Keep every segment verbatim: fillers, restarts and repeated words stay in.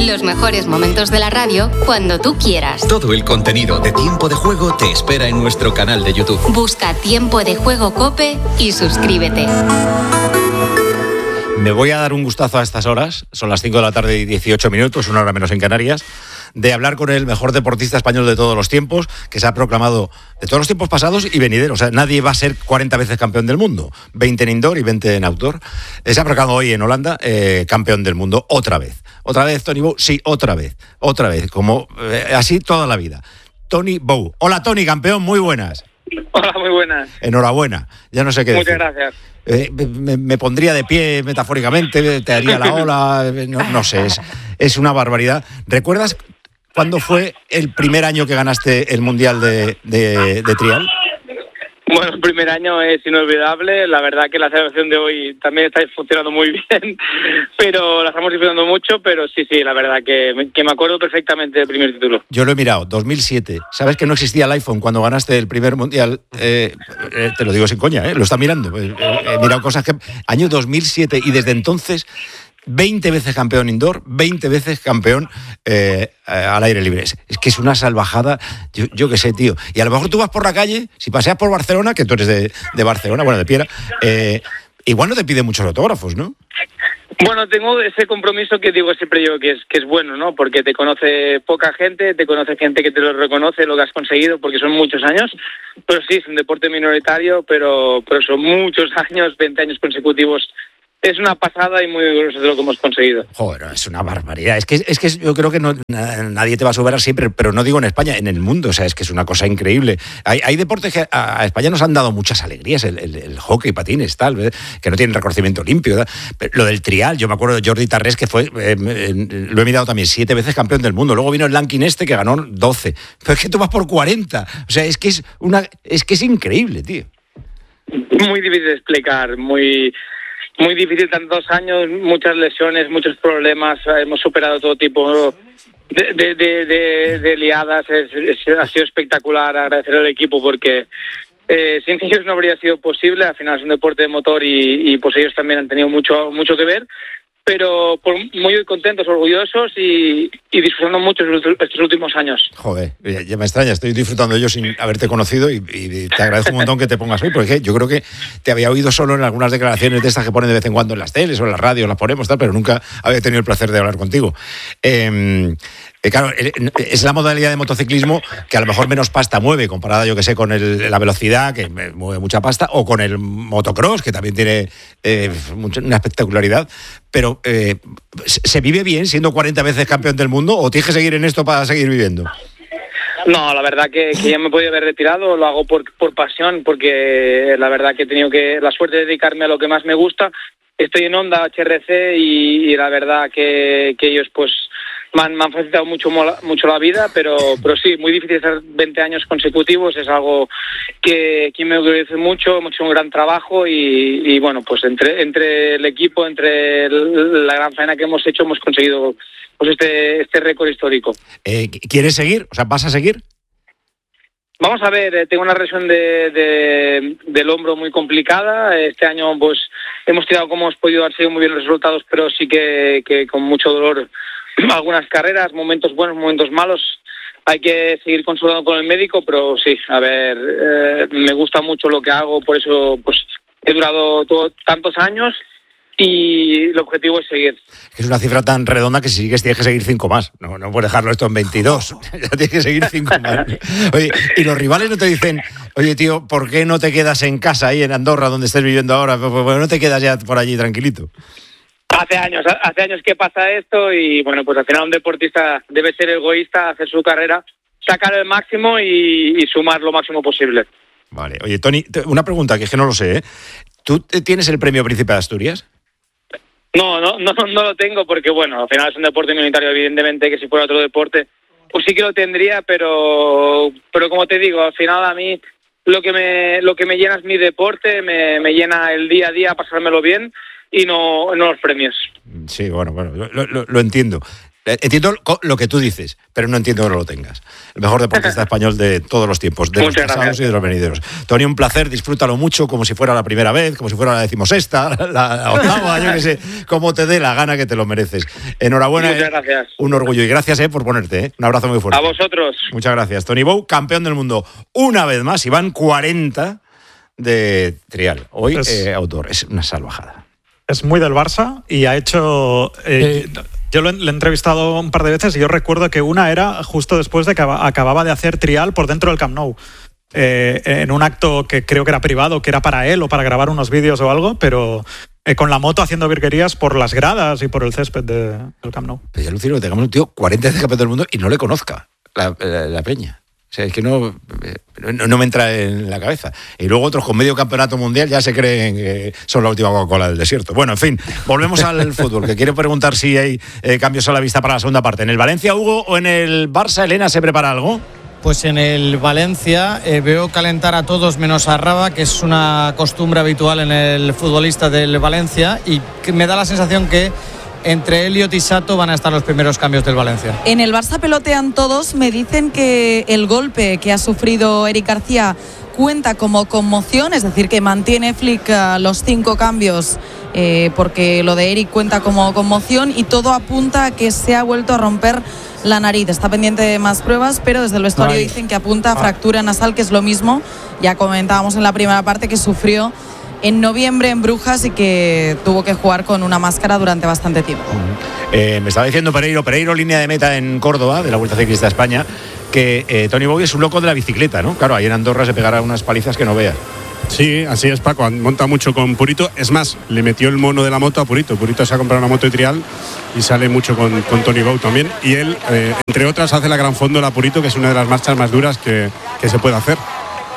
Los mejores momentos de la radio cuando tú quieras. Todo el contenido de Tiempo de Juego te espera en nuestro canal de YouTube. Busca Tiempo de Juego COPE y suscríbete. Me voy a dar un gustazo a estas horas, son las cinco de la tarde y dieciocho minutos, una hora menos en Canarias, de hablar con el mejor deportista español de todos los tiempos, que se ha proclamado de todos los tiempos pasados y venideros. O sea, nadie va a ser cuarenta veces campeón del mundo, veinte en indoor y veinte en outdoor. Se ha proclamado hoy en Holanda eh, campeón del mundo, otra vez. Otra vez, Tony Bow, sí, otra vez, otra vez, como eh, así toda la vida. Tony Bow. Hola, Tony, campeón, muy buenas. Hola, muy buenas. Enhorabuena, ya no sé qué decir. Muchas gracias. Eh, me, me pondría de pie metafóricamente, te haría la ola, no, no sé, es, es una barbaridad. ¿Recuerdas cuándo fue el primer año que ganaste el Mundial de, de, de Trial? Bueno, el primer año es inolvidable. La verdad que la celebración de hoy también está funcionando muy bien, pero la estamos disfrutando mucho, pero sí, sí, la verdad que me, que me acuerdo perfectamente del primer título. Yo lo he mirado, dos mil siete. ¿Sabes que no existía el iPhone cuando ganaste el primer Mundial? Eh, eh, te lo digo sin coña, ¿eh? Lo está mirando. Eh, eh, he mirado cosas que... Año dos mil siete y desde entonces... veinte veces campeón indoor, veinte veces campeón eh, al aire libre. Es, es que es una salvajada, yo, yo qué sé, tío. Y a lo mejor tú vas por la calle, si paseas por Barcelona, que tú eres de, de Barcelona, bueno, de Piera, eh, igual no te piden muchos autógrafos, ¿no? Bueno, tengo ese compromiso que digo siempre yo que es que es bueno, ¿no? Porque te conoce poca gente, te conoce gente que te lo reconoce, lo que has conseguido, porque son muchos años. Pero sí, es un deporte minoritario, pero, pero son muchos años, veinte años consecutivos. Es una pasada y muy orgulloso de lo que hemos conseguido. Joder, es una barbaridad. Es que, es que yo creo que no, nadie te va a superar siempre, pero no digo en España, en el mundo. O sea, es que es una cosa increíble. Hay, hay deportes que a, a España nos han dado muchas alegrías, el, el, el hockey, patines, tal, ¿ves? Que no tienen reconocimiento limpio. Pero lo del trial, yo me acuerdo de Jordi Tarrés, que fue, eh, eh, lo he mirado también, siete veces campeón del mundo. Luego vino el Lankin este, que ganó doce. Pero es que tú vas por cuarenta. O sea, es que es, una, es, que es increíble, tío. Muy difícil de explicar, muy... Muy difícil, tantos años, muchas lesiones, muchos problemas, hemos superado todo tipo de, de, de, de, de liadas, es, es, ha sido espectacular, agradecer al equipo porque eh, sin ellos no habría sido posible, al final es un deporte de motor y, y pues ellos también han tenido mucho mucho que ver, pero por, muy contentos, orgullosos y, y disfrutando mucho estos últimos años. Joder, ya me extraña, estoy disfrutando yo sin haberte conocido y, y te agradezco un montón que te pongas hoy, porque yo creo que te había oído solo en algunas declaraciones de estas que ponen de vez en cuando en las teles o en las radios, las ponemos, tal, pero nunca había tenido el placer de hablar contigo. Eh, Eh, claro, es la modalidad de motociclismo que a lo mejor menos pasta mueve, comparada, yo que sé, con el, la velocidad, que mueve mucha pasta, o con el motocross, que también tiene eh, mucha, una espectacularidad. Pero, eh, ¿se vive bien siendo cuarenta veces campeón del mundo o tienes que seguir en esto para seguir viviendo? No, la verdad que, que ya me podía haber retirado, lo hago por, por pasión, porque la verdad que he tenido que la suerte de dedicarme a lo que más me gusta. Estoy en Honda, H R C, y, y la verdad que, que ellos pues me han, me han facilitado mucho, mucho la vida, pero, pero sí, muy difícil estar veinte años consecutivos, es algo que, que me orgullece mucho, hemos hecho un gran trabajo y, y bueno, pues entre, entre el equipo, entre el, la gran faena que hemos hecho, hemos conseguido pues este, este récord histórico. Eh, ¿Quieres seguir? O sea, ¿vas a seguir? Vamos a ver, eh, tengo una lesión de, de, del hombro muy complicada. Este año pues hemos tirado como hemos podido, han sido muy bien los resultados, pero sí que, que con mucho dolor algunas carreras, momentos buenos, momentos malos. Hay que seguir consultando con el médico, pero sí, a ver, eh, me gusta mucho lo que hago, por eso pues he durado todo, tantos años. Y el objetivo es seguir. Es una cifra tan redonda que si sigues tienes que seguir cinco más. No, no puedes dejarlo esto en veintidós. Ya tienes que seguir cinco más. Oye, y los rivales no te dicen, oye, tío, ¿por qué no te quedas en casa ahí en Andorra, donde estés viviendo ahora? ¿Por qué no te quedas ya por allí tranquilito? Hace años, hace años que pasa esto y bueno, pues al final un deportista debe ser egoísta, hacer su carrera, sacar el máximo y, y sumar lo máximo posible. Vale. Oye, Tony, una pregunta que es que no lo sé, ¿eh? ¿Tú tienes el premio Príncipe de Asturias? No, no, no, no lo tengo porque, bueno, al final es un deporte minoritario, evidentemente, que si fuera otro deporte, pues sí que lo tendría, pero pero como te digo, al final a mí lo que me lo que me llena es mi deporte, me, me llena el día a día, pasármelo bien y no, no los premios. Sí, bueno, bueno, lo, lo, lo entiendo. Entiendo lo que tú dices, pero no entiendo que no lo tengas. El mejor deportista español de todos los tiempos, de Muchas los pasados gracias. y de los venideros. Tony, un placer, disfrútalo mucho, como si fuera la primera vez, como si fuera la decimosexta, la, la octava, yo qué sé, como te dé la gana, que te lo mereces. Enhorabuena. Muchas gracias. Un orgullo y gracias eh, por ponerte. Eh. Un abrazo muy fuerte. A vosotros. Muchas gracias. Tony Bou, campeón del mundo una vez más, y van cuarenta de trial. Hoy, Es- eh, outdoor, es una salvajada. Es muy del Barça y ha hecho... eh, Eh, yo lo he, le he entrevistado un par de veces y yo recuerdo que una era justo después de que acaba- acababa de hacer trial por dentro del Camp Nou. Eh, en un acto que creo que era privado, que era para él o para grabar unos vídeos o algo, pero eh, con la moto haciendo virguerías por las gradas y por el césped de- del Camp Nou. Pero ya alucino que tengamos un tío cuarenta veces campeón del mundo y no le conozca la, la- la peña. O sea, es que no, no, no me entra en la cabeza. Y luego otros con medio campeonato mundial ya se creen que son la última Coca-Cola del desierto. Bueno, en fin, volvemos al fútbol, que quiero preguntar si hay eh, cambios a la vista para la segunda parte. ¿En el Valencia, Hugo, o en el Barça, Elena, se prepara algo? Pues en el Valencia eh, veo calentar a todos menos a Raba, que es una costumbre habitual en el futbolista del Valencia, y que me da la sensación que entre Elliot y Sato van a estar los primeros cambios del Valencia. En el Barça pelotean todos, me dicen que el golpe que ha sufrido Eric García cuenta como conmoción, es decir, que mantiene Flick uh, los cinco cambios eh, porque lo de Eric cuenta como conmoción, y todo apunta a que se ha vuelto a romper la nariz. Está pendiente de más pruebas, pero desde el vestuario Ay. dicen que apunta a fractura nasal, que es lo mismo, ya comentábamos en la primera parte, que sufrió en noviembre en Brujas y que tuvo que jugar con una máscara durante bastante tiempo. Eh, me estaba diciendo Pereiro, Pereiro, línea de meta en Córdoba, de la Vuelta Ciclista a España, que eh, Tony Bou es un loco de la bicicleta, ¿no? Claro, ahí en Andorra se pegará unas palizas que no vea. Sí, así es, Paco. Monta mucho con Purito. Es más, le metió el mono de la moto a Purito. Purito se ha comprado una moto de trial y sale mucho con, con Tony Bou también. Y él, eh, entre otras, hace la Gran Fondo a Purito, que es una de las marchas más duras que, que se puede hacer.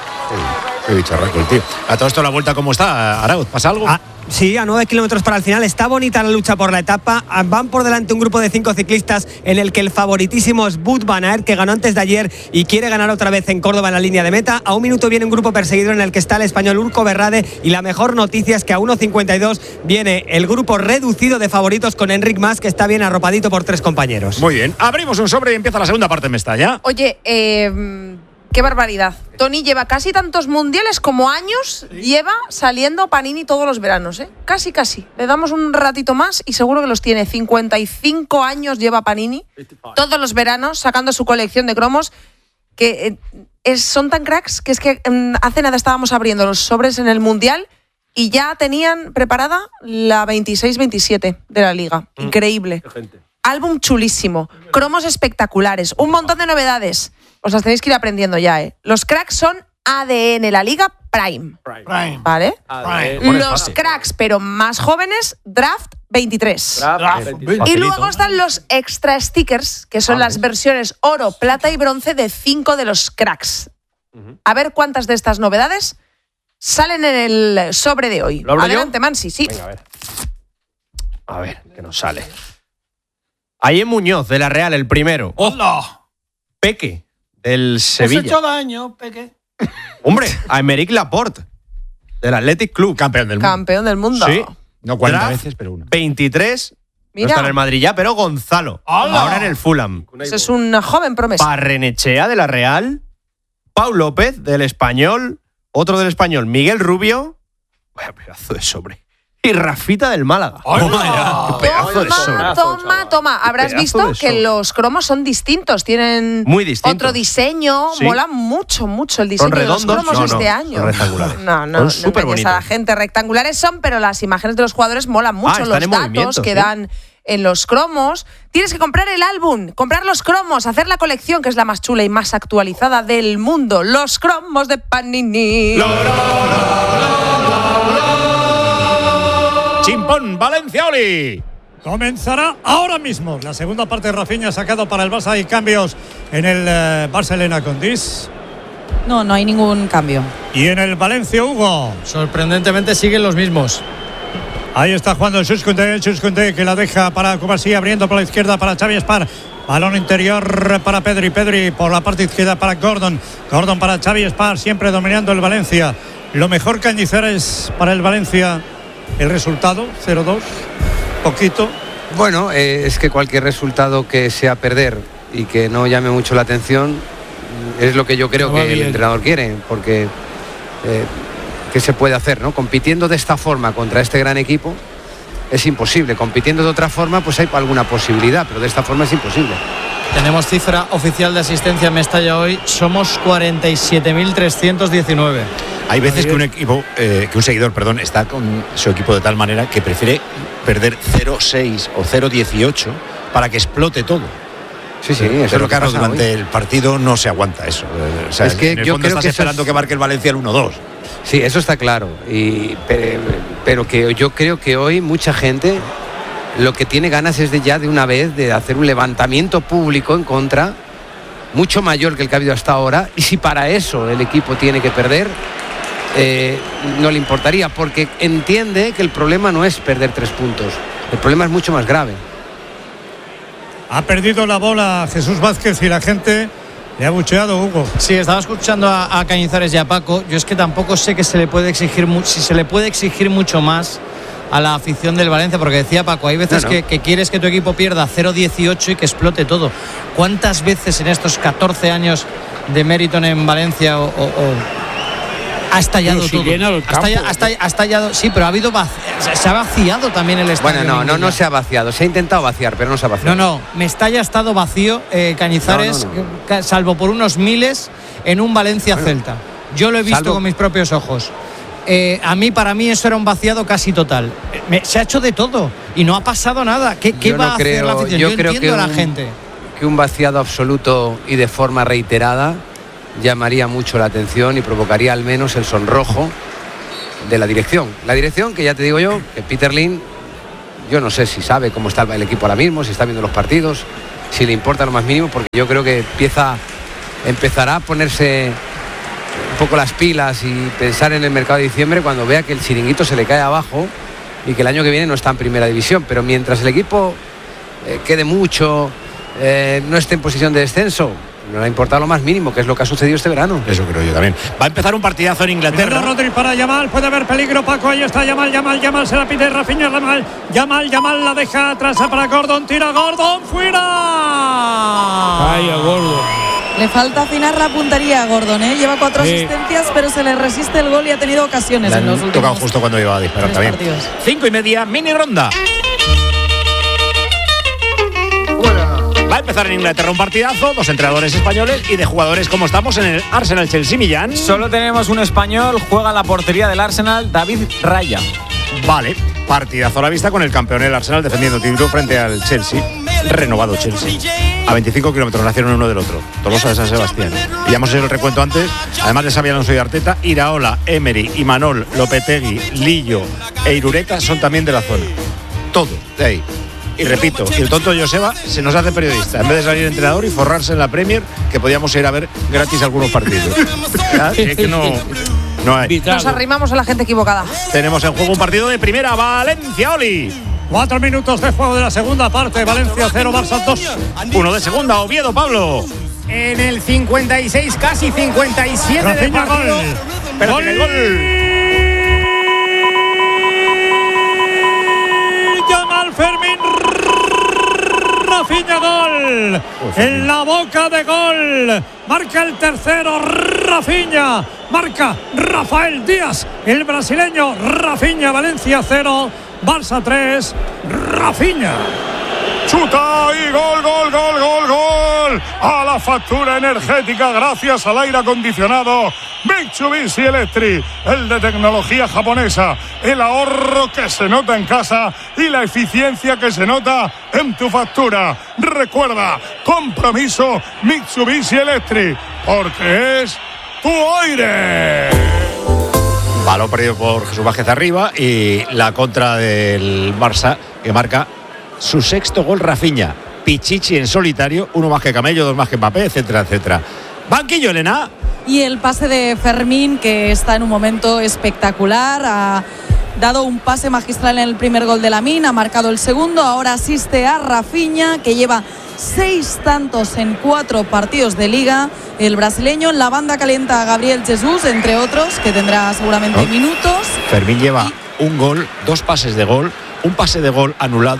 Qué bicharraco el tío. A todo esto, la vuelta, ¿cómo está, Arauz? ¿Pasa algo? Ah, sí, a nueve kilómetros para el final. Está bonita la lucha por la etapa. Van por delante un grupo de cinco ciclistas en el que el favoritísimo es Wout van Aert, que ganó antes de ayer y quiere ganar otra vez en Córdoba en la línea de meta. A un minuto viene un grupo perseguidor en el que está el español Urco Berrade, y la mejor noticia es que a uno cincuenta y dos viene el grupo reducido de favoritos con Enric Mas, que está bien arropadito por tres compañeros. Muy bien. Abrimos un sobre y empieza la segunda parte, ¿me está ya? Oye, eh, qué barbaridad. Tony lleva casi tantos mundiales como años lleva saliendo Panini todos los veranos, ¿eh? Casi, casi. Le damos un ratito más y seguro que los tiene. cincuenta y cinco años lleva Panini todos los veranos sacando su colección de cromos, que eh, es, son tan cracks que es que eh, hace nada estábamos abriendo los sobres en el mundial y ya tenían preparada la veintiséis veintisiete de la liga. Increíble. Álbum chulísimo, cromos espectaculares, un montón de novedades. Os las tenéis que ir aprendiendo ya, ¿eh? Los cracks son A D N, la Liga Prime. Prime. ¿Vale? Prime. Los cracks, pero más jóvenes, Draft veintitrés. Draft. Y luego están los extra stickers, que son las versiones oro, plata y bronce de cinco de los cracks. A ver cuántas de estas novedades salen en el sobre de hoy. ¿Lo abro yo? Adelante, Mansi, sí. Venga, a ver. A ver, que nos sale. Ahí en Muñoz, de la Real, el primero. ¡Hola! Peque, del Sevilla. Os he hecho daño, Peque. Hombre, a Emeric Laporte, del Athletic Club. Campeón del mundo. Campeón del mundo. Sí. No cuarenta Draft, veces, pero una. veintitrés. Mira. No está en el Madrid ya, pero Gonzalo. ¡Hala! Ahora en el Fulham. Ese es un joven promesa. Barrenechea, de la Real. Pau López, del Español. Otro del Español, Miguel Rubio. Vaya pedazo de sobre. Y Rafita del Málaga. ¡Hola! Qué pedazo de sobre. Toma, toma, toma. Habrás Pedazo visto de que sobre. los cromos son distintos. Tienen Muy distintos. otro diseño. Sí. Mola mucho, mucho el ¿Son diseño de los redondos? cromos No, este no, año. son rectangulares. No, no, Son no súper engañes a la bonitos. gente. Rectangulares son, pero las imágenes de los jugadores molan mucho. están los en datos movimiento, que sí. dan en los cromos. Tienes que comprar el álbum, comprar los cromos, hacer la colección, que es la más chula y más actualizada del mundo. Los cromos de Panini. Chimpón, Valencia, Oli. Comenzará ahora mismo la segunda parte de Rafinha sacado para el Barça. Hay cambios en el eh, Barça, Elena Condis. No, no hay ningún cambio. Y en el Valencia, Hugo. Sorprendentemente siguen los mismos. Ahí está jugando el Xuscunde, el Xuscunde que la deja para Cubarsí, abriendo por la izquierda para Xavi Espar. Balón interior para Pedri, Pedri por la parte izquierda para Gordon. Gordon para Xavi Espar, siempre dominando el Valencia. Lo mejor Cañizares para el Valencia. El resultado, cero dos. Poquito. Bueno, eh, es que cualquier resultado que sea perder y que no llame mucho la atención es lo que yo creo que el entrenador quiere, porque eh, ¿qué se puede hacer, no? Compitiendo de esta forma contra este gran equipo es imposible. Compitiendo de otra forma, pues hay alguna posibilidad, pero de esta forma es imposible. Tenemos cifra oficial de asistencia en Mestalla hoy, somos cuarenta y siete mil trescientos diecinueve. Hay veces que un equipo, eh, que un seguidor, perdón, está con su equipo de tal manera que prefiere perder cero seis o cero dieciocho para que explote todo. Sí, sí, eso es lo que pasa durante hoy. el partido no se aguanta eso. O sea, es que en el yo fondo creo estás que esperando es... que marque el Valencia el uno dos. Sí, eso está claro. Y, pero, pero que yo creo que hoy mucha gente lo que tiene ganas es de ya de una vez de hacer un levantamiento público en contra, mucho mayor que el que ha habido hasta ahora. Y si para eso el equipo tiene que perder, eh, no le importaría, porque entiende que el problema no es perder tres puntos. El problema es mucho más grave. Ha perdido la bola Jesús Vázquez y la gente le ha bucheado, Hugo. Sí, estaba escuchando a, a Cañizares y a Paco. Yo es que tampoco sé que se le puede exigir mu- si se le puede exigir mucho más a la afición del Valencia, porque decía Paco, hay veces no, no. Que, que quieres que tu equipo pierda cero dieciocho y que explote todo. ¿Cuántas veces en estos catorce años de Meriton en Valencia o, o, o ha estallado si todo? Ha estallado, ha, estallado, ha estallado, sí, pero ha habido vac- se ha vaciado también el estadio. Bueno, no, no, no se ha vaciado, se ha intentado vaciar, pero no se ha vaciado. No, no, Mestalla ha estado vacío, eh, Cañizares, no, no, no. salvo por unos miles en un Valencia-Celta. Bueno, yo lo he visto salvo... con mis propios ojos. Eh, a mí, para mí, eso era un vaciado casi total. Me, se ha hecho de todo y no ha pasado nada. ¿Qué, qué va no a hacer creo, la afición? Yo, yo creo entiendo que a la un, gente. Que un vaciado absoluto y de forma reiterada llamaría mucho la atención y provocaría al menos el sonrojo de la dirección. La dirección, que ya te digo yo, que Peter Lim, yo no sé si sabe cómo está el equipo ahora mismo, si está viendo los partidos, si le importa lo más mínimo, porque yo creo que empieza, empezará a ponerse un poco las pilas y pensar en el mercado de diciembre cuando vea que el chiringuito se le cae abajo y que el año que viene no está en primera división. Pero mientras el equipo eh, quede mucho, eh, no esté en posición de descenso, no le ha importado lo más mínimo, que es lo que ha sucedido este verano. Eso creo yo también. Va a empezar un partidazo en Inglaterra. Rodri para Yamal, puede haber peligro, Paco, ahí está Yamal, Yamal, Yamal, se la pide Rafinha, Yamal, Yamal, Yamal la deja atrás para Gordon, tira Gordon, fuera. Vaya Gordon. Le falta afinar la puntería a Gordon, ¿eh? Lleva cuatro sí. asistencias, pero se le resiste el gol y ha tenido ocasiones en los últimos. Tocado justo cuando iba a disparar también. Partidos. Cinco y media, mini ronda. Va a empezar en Inglaterra un partidazo, dos entrenadores españoles y de jugadores como estamos en el Arsenal Chelsea Millán. Solo tenemos un español, juega en la portería del Arsenal, David Raya. Vale, partidazo a la vista con el campeón el Arsenal defendiendo título frente al Chelsea, renovado Chelsea. A veinticinco kilómetros nacieron uno del otro, Tolosa de San Sebastián. Y ya hemos hecho el recuento antes, además de Xabi Alonso y Arteta, Iraola, Emery, Imanol, Lopetegui, Lillo e Irureta son también de la zona. Todo de ahí. Y repito, y el tonto Joseba se nos hace periodista, en vez de salir entrenador y forrarse en la Premier, que podíamos ir a ver gratis algunos partidos. Es que no, no hay. Nos arrimamos a la gente equivocada. Tenemos en juego un partido de primera, Valencia, Oli. Cuatro minutos de juego de la segunda parte, Valencia cero, Barça dos. Uno de segunda, Oviedo, Pablo. En el cincuenta y seis, casi cincuenta y siete de partido. Gol. Pero gol. El gol. Yamal, Fermín, Rafinha, gol. Uf, en la boca de gol. Marca el tercero, Rafinha. Marca Rafael Díaz, el brasileño. Rafinha, Valencia cero, Barça tres, Rafinha. Chuta y gol, gol, gol, gol, gol. A la factura energética gracias al aire acondicionado Mitsubishi Electric, el de tecnología japonesa, el ahorro que se nota en casa y la eficiencia que se nota en tu factura. Recuerda, compromiso Mitsubishi Electric, porque es tu aire. Balón perdido por Jesús Vázquez arriba y la contra del Barça que marca su sexto gol Rafinha. Pichichi en solitario, uno más que Camello, dos más que Mbappé, etcétera, etcétera. Banquillo, Elena. Y el pase de Fermín, que está en un momento espectacular, ha dado un pase magistral en el primer gol de Lamine, ha marcado el segundo, ahora asiste a Rafinha, que lleva seis tantos en cuatro partidos de liga. El brasileño, en la banda calienta a Gabriel Jesús, entre otros, que tendrá seguramente oh. minutos. Fermín lleva y... un gol, dos pases de gol, un pase de gol anulado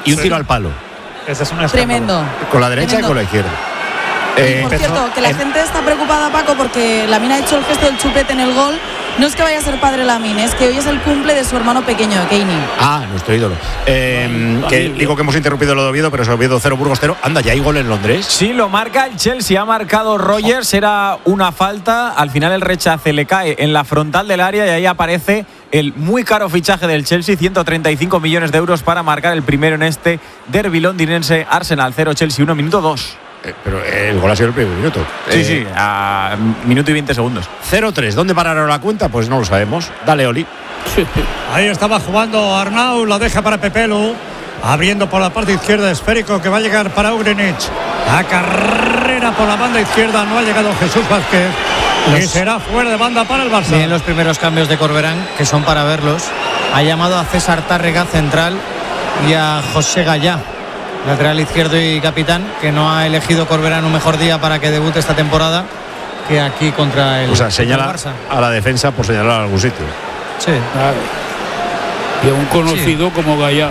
y un tiro al palo. Ese es un Tremendo. Con la derecha Tremendo. y con la izquierda. Y Eh, por cierto, que la en- gente está preocupada, Paco, porque Lamine ha hecho el gesto del chupete en el gol. No es que vaya a ser padre Lamine, es que hoy es el cumple de su hermano pequeño, Keini. Ah, nuestro ídolo. Eh, que digo que hemos interrumpido lo de Oviedo, pero es Oviedo cero, Burgos cero. Anda, ¿ya hay gol en Londres? Sí, lo marca el Chelsea, ha marcado Rogers, era una falta, al final el rechace le cae en la frontal del área y ahí aparece el muy caro fichaje del Chelsea, ciento treinta y cinco millones de euros para marcar el primero en este derbi londinense. Arsenal cero, Chelsea uno, minuto dos. Eh, pero el gol ha sido el primer minuto. Sí, Eh, sí, a minuto y veinte segundos. cero tres, ¿dónde pararon la cuenta? Pues no lo sabemos. Dale, Oli. Ahí estaba jugando Arnau, la deja para Pepelu. Abriendo por la parte izquierda, esférico que va a llegar para Ugrinic. A carrera por la banda izquierda, no ha llegado Jesús Vázquez. Y Los- será fuera de banda para el Barça. Bien, los primeros cambios de Corberán, que son para verlos. Ha llamado a César Tárrega, central, y a José Gallá, lateral izquierdo y capitán, que no ha elegido Corberán un mejor día para que debute esta temporada que aquí contra el, O sea, contra el señala Barça. a la defensa por señalar a algún sitio. Sí. Claro. Y a un conocido como Gallá.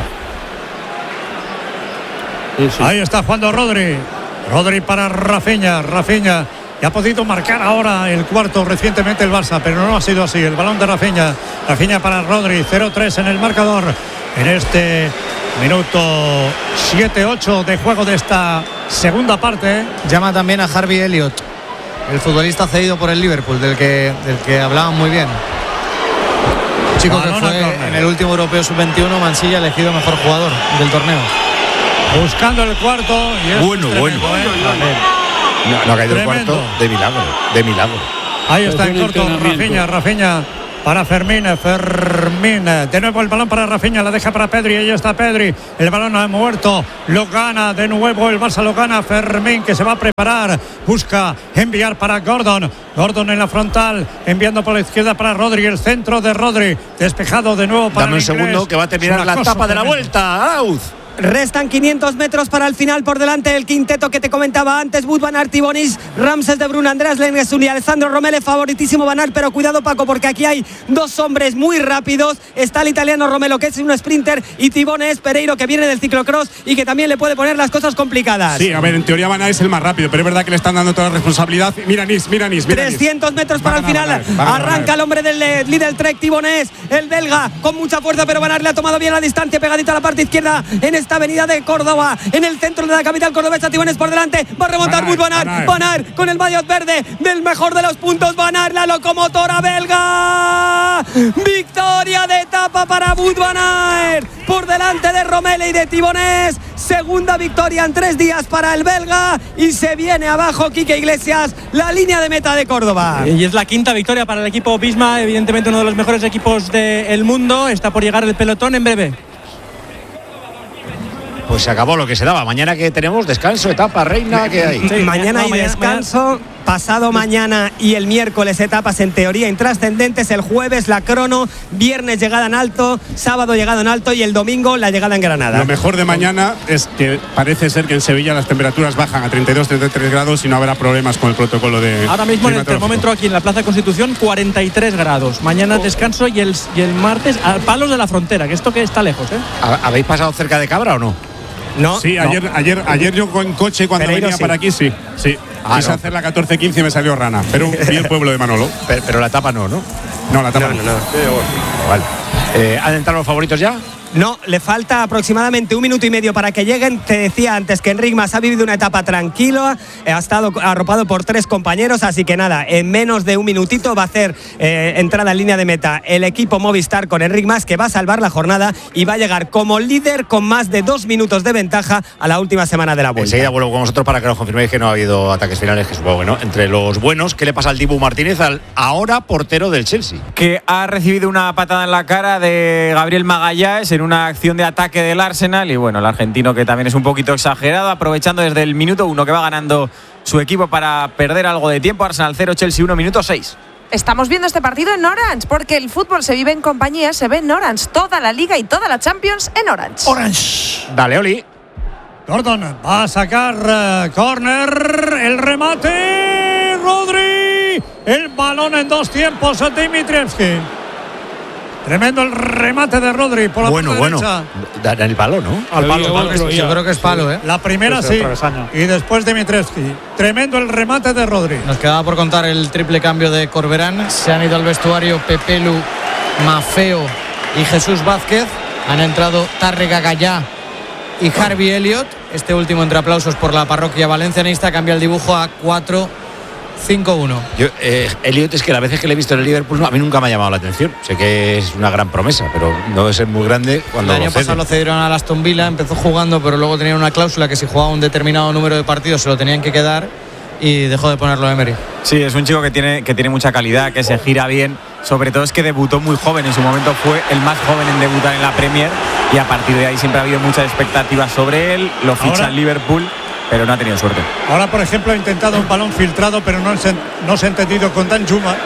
Sí, sí. Ahí está jugando Rodri. Rodri para Rafinha. Rafinha que ha podido marcar ahora el cuarto recientemente el Barça, pero no ha sido así. El balón de Rafinha. Rafinha para Rodri. cero tres en el marcador. En este minuto siete ocho de juego de esta segunda parte. Llama también a Harvey Elliott, el futbolista cedido por el Liverpool, del que, del que hablaban muy bien. Un chico que Balón a fue córner. en el último europeo sub veintiuno, Mansilla, elegido mejor jugador del torneo. Buscando el cuarto. Y es Bueno, tremendo, bueno. ¿eh? No, no ha caído Tremendo. el cuarto de milagro. De milagro. Ahí está Es en un corto entrenamiento. Rafinha, Rafinha para Fermín, Fermín. De nuevo el balón para Rafinha, la deja para Pedri, ahí está Pedri. El balón ha muerto, lo gana de nuevo el Barça, lo gana Fermín, que se va a preparar. Busca enviar para Gordon. Gordon en la frontal, enviando por la izquierda para Rodri, el centro de Rodri. Despejado de nuevo para Dame un el inglés. segundo que va a terminar Es una la cosa etapa de la tremenda. vuelta. ¡Auz! Restan quinientos metros para el final, por delante del quinteto que te comentaba antes: Wout van Aert, Tibonis, Ramses de Bruyne, Andreas Lengesun y Alessandro Romele. Favoritísimo Van Aert, pero cuidado, Paco, porque aquí hay dos hombres muy rápidos. Está el italiano Romelo, que es un sprinter, y Tibones Pereiro, que viene del ciclocross y que también le puede poner las cosas complicadas. Sí, a ver, en teoría Van Aert es el más rápido, pero es verdad que le están dando toda la responsabilidad. Mira Nis, mira Nis, mira Nis. trescientos metros para el Va a final. ganar Van Aert, va a ganar Van Arranca Aert. el hombre del eh, Lidl Trek, Tibones, el belga, con mucha fuerza, pero Van Aert le ha tomado bien la distancia, pegadito a la parte izquierda en esta avenida de Córdoba, en el centro de la capital cordobesa. Tibones por delante, va a remontar Van Aert, Wout van Aert. Van Aert. Van Aert con el maillot verde del mejor de los puntos. Van Aert, la locomotora belga. Victoria de etapa para Wout van Aert por delante de Romele y de Tibones. Segunda victoria en tres días para el belga, y se viene abajo Quique Iglesias, la línea de meta de Córdoba. Y es la quinta victoria para el equipo Visma, evidentemente uno de los mejores equipos del mundo. Está por llegar el pelotón en breve. Pues se acabó lo que se daba. Mañana que tenemos descanso, etapa reina que hay. Sí, mañana no, hay mañana- descanso, pasado mañana y el miércoles etapas en teoría intrascendentes, el jueves la crono, viernes llegada en alto, sábado llegada en alto y el domingo la llegada en Granada. Lo mejor de mañana es que parece ser que en Sevilla las temperaturas bajan a treinta y dos, treinta y tres grados y no habrá problemas con el protocolo de. Ahora mismo en el climatológico. termómetro aquí en la Plaza Constitución cuarenta y tres grados. Mañana descanso y el, y el martes a palos de la frontera, que esto que está lejos, ¿eh? ¿Ha- ¿Habéis pasado cerca de Cabra o no? No, Sí, ayer, ayer, ayer yo en coche cuando Pereiro venía sí. para aquí, sí. Sí. Ah, Quise no. hacer la catorce quince y me salió rana. Pero vi el pueblo de Manolo. Pero, pero la etapa no, ¿no? No, la tapa no. Vale. Eh, ¿Han entrado los favoritos ya? No, le falta aproximadamente un minuto y medio para que lleguen. Te decía antes que Enric Mas ha vivido una etapa tranquila, eh, ha estado arropado por tres compañeros, así que nada, en menos de un minutito va a hacer eh, entrada en línea de meta el equipo Movistar con Enric Mas, que va a salvar la jornada y va a llegar como líder con más de dos minutos de ventaja a la última semana de la vuelta. Enseguida vuelvo con vosotros para que nos confirméis que no ha habido ataques finales, que supongo que no. Entre los buenos, ¿qué le pasa al Dibu Martínez, al ahora portero del Chelsea? Que ha recibido una patada en la cara de Gabriel Magallanes en una acción de ataque del Arsenal, y bueno, el argentino, que también es un poquito exagerado, aprovechando desde el minuto uno que va ganando su equipo para perder algo de tiempo. Arsenal cero, Chelsea uno, minuto seis. Estamos viendo este partido en Orange, porque el fútbol se vive en compañía, se ve en Orange. Toda la Liga y toda la Champions en Orange. Orange. Dale, Oli. Gordon va a sacar uh, córner, el remate, Rodri, el balón en dos tiempos a Dimitrievski. Tremendo el remate de Rodri por la bueno, parte bueno. derecha. Da en el palo, ¿no? Al palo, palo. Yo, yo creo que es palo, ¿eh? La primera sí. Y después Dimitrievski. Tremendo el remate de Rodri. Nos quedaba por contar el triple cambio de Corberán. Se han ido al vestuario Pepelu, Mafeo y Jesús Vázquez. Han entrado Tarrega Gagallá y Harvey Elliott. Este último entre aplausos por la parroquia valencianista. Cambia el dibujo a cuatro cinco uno. Yo, eh, Elliot, es que las veces que le he visto en el Liverpool, no, a mí nunca me ha llamado la atención. Sé que es una gran promesa, pero no debe ser muy grande cuando el año lo cede. pasado lo cedieron a Aston Villa, empezó jugando, pero luego tenían una cláusula que si jugaba un determinado número de partidos se lo tenían que quedar y dejó de ponerlo Emery. Sí, es un chico que tiene, que tiene mucha calidad, que se gira bien. Sobre todo es que debutó muy joven. En su momento fue el más joven en debutar en la Premier y a partir de ahí siempre ha habido muchas expectativas sobre él. Lo ficha Ahora, en Liverpool, pero no ha tenido suerte. Ahora, por ejemplo, ha intentado un balón filtrado, pero no, se, no se ha entendido con Dan Juma.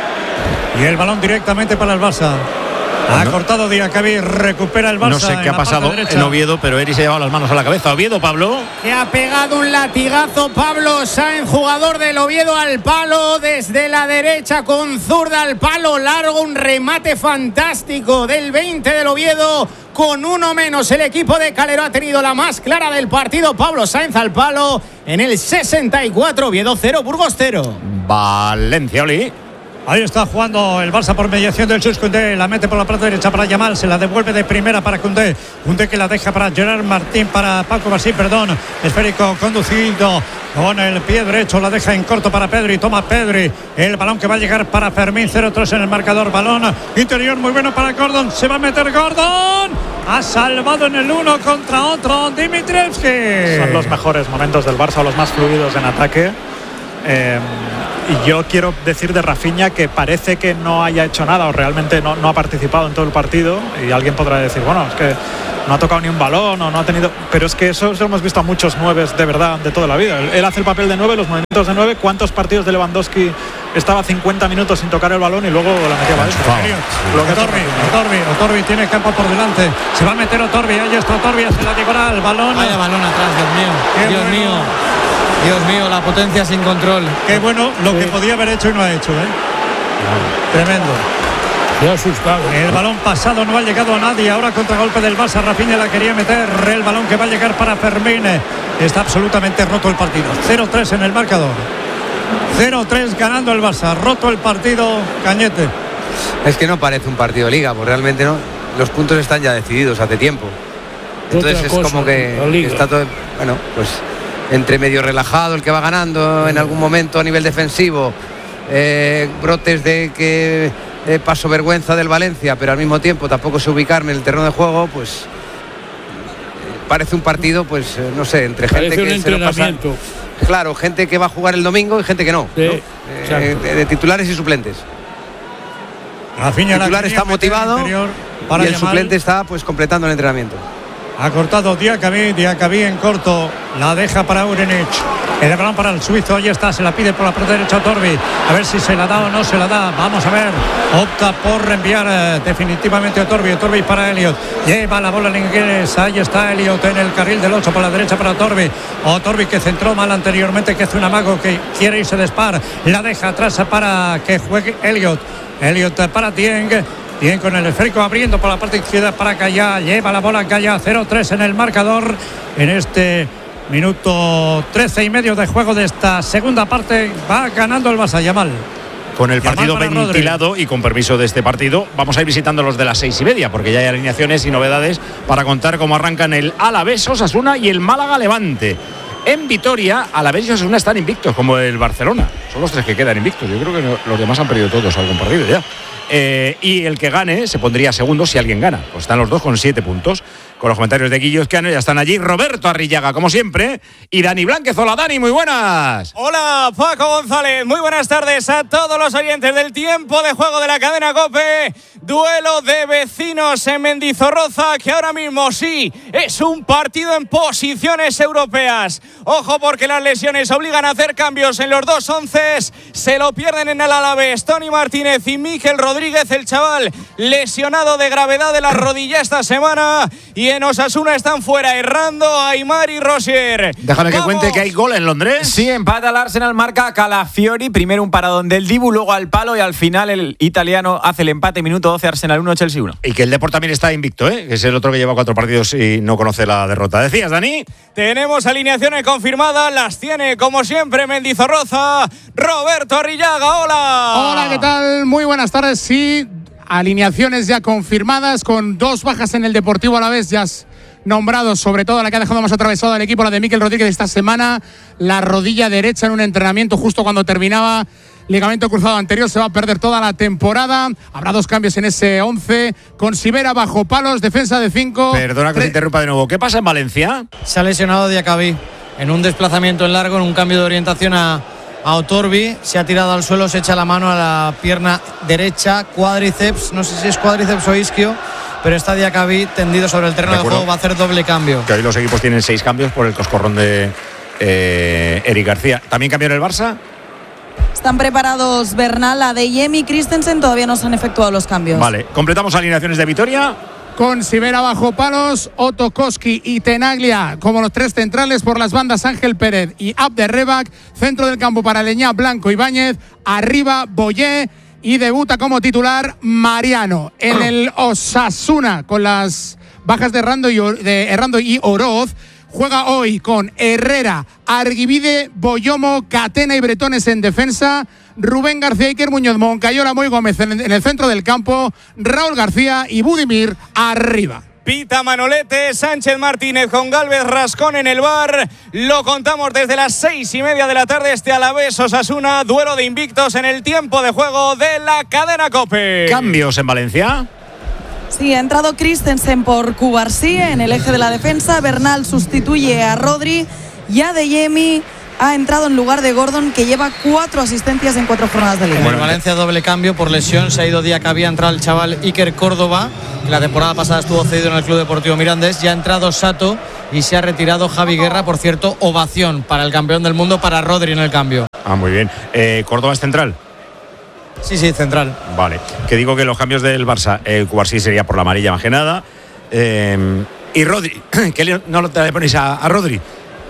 Y el balón directamente para el Barça. Ha no. cortado Diacabí, recupera el Barça. No sé qué ha pasado en Oviedo, pero Eri se ha llevado las manos a la cabeza. Oviedo, Pablo. Que ha pegado un latigazo Pablo Sáenz, jugador del Oviedo, al palo desde la derecha con zurda al palo largo. Un remate fantástico del veinte del Oviedo. Con uno menos, el equipo de Calero ha tenido la más clara del partido. Pablo Sáenz al palo en el sesenta y cuatro. Oviedo cero, Burgos cero. Valencia, Oli. Ahí está jugando el Barça por mediación del Chus Koundé. La mete por la parte derecha para Yamal. Se la devuelve de primera para Koundé. Koundé que la deja para Gerard Martín. Para Paco Basí, perdón. Esférico conducido con el pie derecho. La deja en corto para Pedri. Toma Pedri. El balón que va a llegar para Fermín. cero tres en el marcador. Balón interior muy bueno para Gordon. Se va a meter Gordon. Ha salvado en el uno contra otro Dimitrievski. Son los mejores momentos del Barça, los más fluidos en ataque. Eh, y yo quiero decir de Rafinha que parece que no haya hecho nada o realmente no, no ha participado en todo el partido, y alguien podrá decir, bueno, es que no ha tocado ni un balón o no ha tenido, pero es que eso lo hemos visto a muchos nueves de verdad de toda la vida. Él, él hace el papel de nueve, los movimientos de nueve. ¿Cuántos partidos de Lewandowski estaba cincuenta minutos sin tocar el balón y luego la metía adentro? Otorbi, Otorbi, Otorbi tiene campo por delante. Se va a meter Otorbi, ahí está Otorbi, hace la diagonal, balón. Vaya balón atrás, Dios mío. Qué Dios bueno. mío. Dios mío, la potencia sin control. Qué bueno lo sí. que podía haber hecho y no ha hecho, ¿eh? Tremendo. Me ha asustado. El balón pasado no ha llegado a nadie. Ahora contragolpe del Barça. Rafinha la quería meter. El balón que va a llegar para Fermín. Está absolutamente roto el partido. cero tres en el marcador. cero tres ganando el Barça. Roto el partido, Cañete. Es que no parece un partido de liga, porque realmente no. Los puntos están ya decididos hace tiempo. Entonces es como que está todo. Bueno, pues. Entre medio relajado el que va ganando en algún momento a nivel defensivo, eh, brotes de que eh, paso vergüenza del Valencia, pero al mismo tiempo tampoco sé ubicarme en el terreno de juego, pues parece un partido, pues eh, no sé, entre gente parece que un se lo pasa, claro, gente que va a jugar el domingo y gente que no, sí, ¿no? Eh, de, de titulares y suplentes. Rafinha el titular está motivado y el Yamal. Suplente está pues completando el entrenamiento. Ha cortado Diacabí, Diacabí en corto, la deja para Urenich. El balón para el suizo, ahí está, se la pide por la parte derecha a Otorbi. A ver si se la da o no se la da. Vamos a ver. Opta por reenviar eh, definitivamente a Otorbi. Otorbi para Elliot. Lleva la bola el inglés. Ahí está Elliot en el carril del ocho por la derecha para Otorbi. Otorbi que centró mal anteriormente, que hace un amago, que quiere irse de Spar. La deja atrás para que juegue Elliot. Elliot para Dieng. Bien con el esférico abriendo por la parte izquierda para Gallá. Lleva la bola Gallá. cero tres en el marcador. En este minuto trece y medio de juego de esta segunda parte. Va ganando el Barça. Yamal. Con el partido ventilado y con permiso de este partido, vamos a ir visitando los de las seis y media, porque ya hay alineaciones y novedades para contar cómo arrancan el Alavés Osasuna y el Málaga Levante. En Vitoria, Alavés y Osasuna están invictos, como el Barcelona. Son los tres que quedan invictos. Yo creo que no, los demás han perdido todos algún partido ya. Eh, y el que gane se pondría segundo si alguien gana. Pues están los dos con siete puntos. Con los comentarios de Guillo Esquiano ya están allí Roberto Arrillaga, como siempre, y Dani Blánquez. Hola, Dani, muy buenas. Hola, Paco González. Muy buenas tardes a todos los oyentes del tiempo de juego de la cadena COPE. Duelo de vecinos en Mendizorroza, que ahora mismo sí es un partido en posiciones europeas. Ojo, porque las lesiones obligan a hacer cambios en los dos onces. Se lo pierden en el Alavés Tony Martínez y Mikel Rodríguez, el chaval lesionado de gravedad de la rodilla esta semana. Y Y en Osasuna están fuera Errando, Aimar y Rosier. Déjame que cuente que hay gol en Londres. Sí, empata al Arsenal, marca Calafiori. Primero un paradón del Dibu, luego al palo y al final el italiano hace el empate. Minuto doce, Arsenal uno, Chelsea uno. Y que el Depor también está invicto, ¿eh? Que es el otro que lleva cuatro partidos y no conoce la derrota. ¿Decías, Dani? Tenemos alineaciones confirmadas, las tiene como siempre Mendizorroza. Roberto Arrillaga, hola. Hola, ¿qué tal? Muy buenas tardes. Sí, alineaciones ya confirmadas con dos bajas en el Deportivo Alavés, ya nombrados, sobre todo la que ha dejado más atravesado al equipo, la de Mikel Rodríguez esta semana, la rodilla derecha en un entrenamiento justo cuando terminaba ligamento cruzado anterior, se va a perder toda la temporada. Habrá dos cambios en ese once, con Sivera bajo palos, defensa de cinco. Perdona que se interrumpa de nuevo, ¿qué pasa en Valencia? Se ha lesionado Diacabí en un desplazamiento en largo, en un cambio de orientación a, a Otorbi, se ha tirado al suelo, se echa la mano a la pierna derecha, cuádriceps, no sé si es cuádriceps o isquio, pero está Diacabí tendido sobre el terreno de juego, va a hacer doble cambio. Que hoy los equipos tienen seis cambios por el coscorrón de eh, Eric García. ¿También cambió en el Barça? Están preparados Bernal, Adeyemi y Christensen, todavía no se han efectuado los cambios. Vale, completamos alineaciones de Vitoria. Con Sivera bajo palos, Otto Koski y Tenaglia como los tres centrales, por las bandas Ángel Pérez y Abderrebak, centro del campo para Leñá, Blanco, Ibáñez, arriba Boyé y debuta como titular Mariano. En el Osasuna, con las bajas de Errando y, de Errando y Oroz, juega hoy con Herrera, Arguibide, Boyomo, Catena y Bretones en defensa, Rubén García, Iker Muñoz, Moncayola, Moy Gómez en el centro del campo, Raúl García y Budimir arriba. Pita Manolete, Sánchez Martínez con Gálvez Rascón en el bar. Lo contamos desde las seis y media de la tarde. Este Alavés Osasuna, duelo de invictos en el tiempo de juego de la cadena COPE. Cambios en Valencia. Sí, ha entrado Christensen por Cubarsí en el eje de la defensa. Bernal sustituye a Rodri y Adeyemi ha entrado en lugar de Gordon, que lleva cuatro asistencias en cuatro jornadas de liga. Bueno, Valencia doble cambio por lesión, se ha ido Diacabí, ha entrado el chaval Iker Córdoba, que la temporada pasada estuvo cedido en el Club Deportivo Mirandés, ya ha entrado Sato y se ha retirado Javi Guerra. Por cierto, ovación para el campeón del mundo, para Rodri en el cambio. Ah, muy bien. Eh, ¿Córdoba es central? Sí, sí, central. Vale, que digo que los cambios del Barça, eh, Cubarsí sería por la amarilla más que nada. Eh, y Rodri, ¿qué no le ponéis a, a Rodri?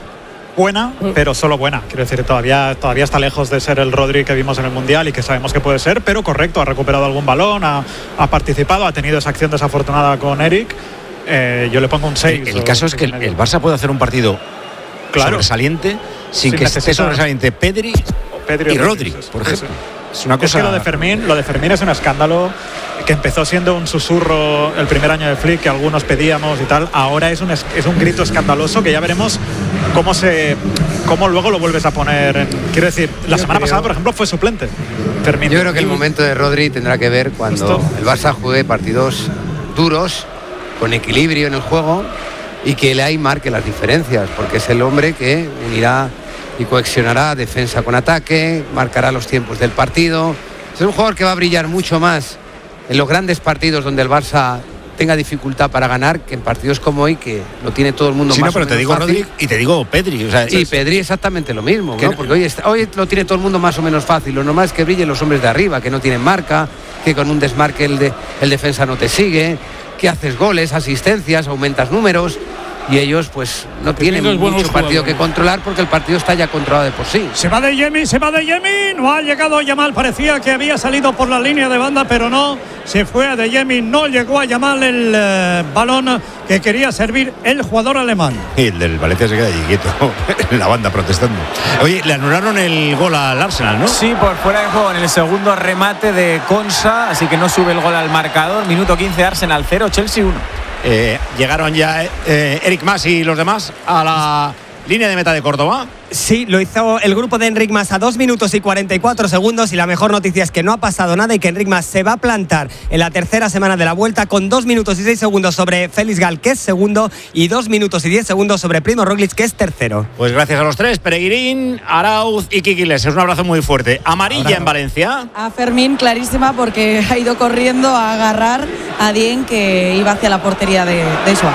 Buena, pero solo buena. Quiero decir, todavía, todavía está lejos de ser el Rodri que vimos en el Mundial y que sabemos que puede ser, pero correcto, ha recuperado algún balón, ha, ha participado, ha tenido esa acción desafortunada con Eric. Eh, yo le pongo un seis. El, el caso es que el, el Barça puede hacer un partido claro, sobresaliente sin, sin que esté sobresaliente Pedri, Pedri y Rodri, por ejemplo. Es una cosa. Es que lo de Fermín, lo de Fermín es un escándalo que empezó siendo un susurro el primer año de Flick que algunos pedíamos y tal. Ahora es un es un grito escandaloso que ya veremos cómo se cómo luego lo vuelves a poner. En, quiero decir, la Yo semana creo. pasada, por ejemplo, fue suplente. Fermín. Yo creo que el momento de Rodri tendrá que ver cuando Esto. el Barça juegue partidos duros, con equilibrio en el juego y que el Aimar marque las diferencias, porque es el hombre que unirá y cohesionará defensa con ataque, marcará los tiempos del partido. Es un jugador que va a brillar mucho más en los grandes partidos donde el Barça tenga dificultad para ganar, que en partidos como hoy, que lo tiene todo el mundo sí, más no, pero o te digo fácil. Rodri y te digo Pedri. O sea, y es... Pedri exactamente lo mismo, ¿no? No? Porque hoy, está, hoy lo tiene todo el mundo más o menos fácil. Lo normal es que brillen los hombres de arriba, que no tienen marca, que con un desmarque el, de, el defensa no te sigue, que haces goles, asistencias, aumentas números. Y ellos pues no tienen mucho partido que controlar porque el partido está ya controlado de por sí. Se va de Yemi, se va de Yemi, no ha llegado Yamal, parecía que había salido por la línea de banda, pero no, se fue a de Yemi, no llegó a Yamal el eh, balón que quería servir el jugador alemán. Y el del Valencia se queda allí quieto, en la banda protestando. Oye, le anularon el gol al Arsenal, ¿no? Sí, por fuera de juego en el segundo remate de Konsa, así que no sube el gol al marcador. Minuto quince, Arsenal cero, Chelsea uno. Eh, llegaron ya eh, Eric Mas y los demás a la línea de meta de Córdoba. Sí, lo hizo el grupo de Enric Mas a dos minutos y cuarenta y cuatro segundos y la mejor noticia es que no ha pasado nada y que Enric Mas se va a plantar en la tercera semana de la vuelta con dos minutos y seis segundos sobre Félix Gal, que es segundo, y dos minutos y diez segundos sobre Primo Roglic, que es tercero. Pues gracias a los tres, Peregrín, Arauz y Quique Iglesias. Un abrazo muy fuerte. Amarilla Ahora. en Valencia. A Fermín clarísima porque ha ido corriendo a agarrar a Dien, que iba hacia la portería de, de Joan.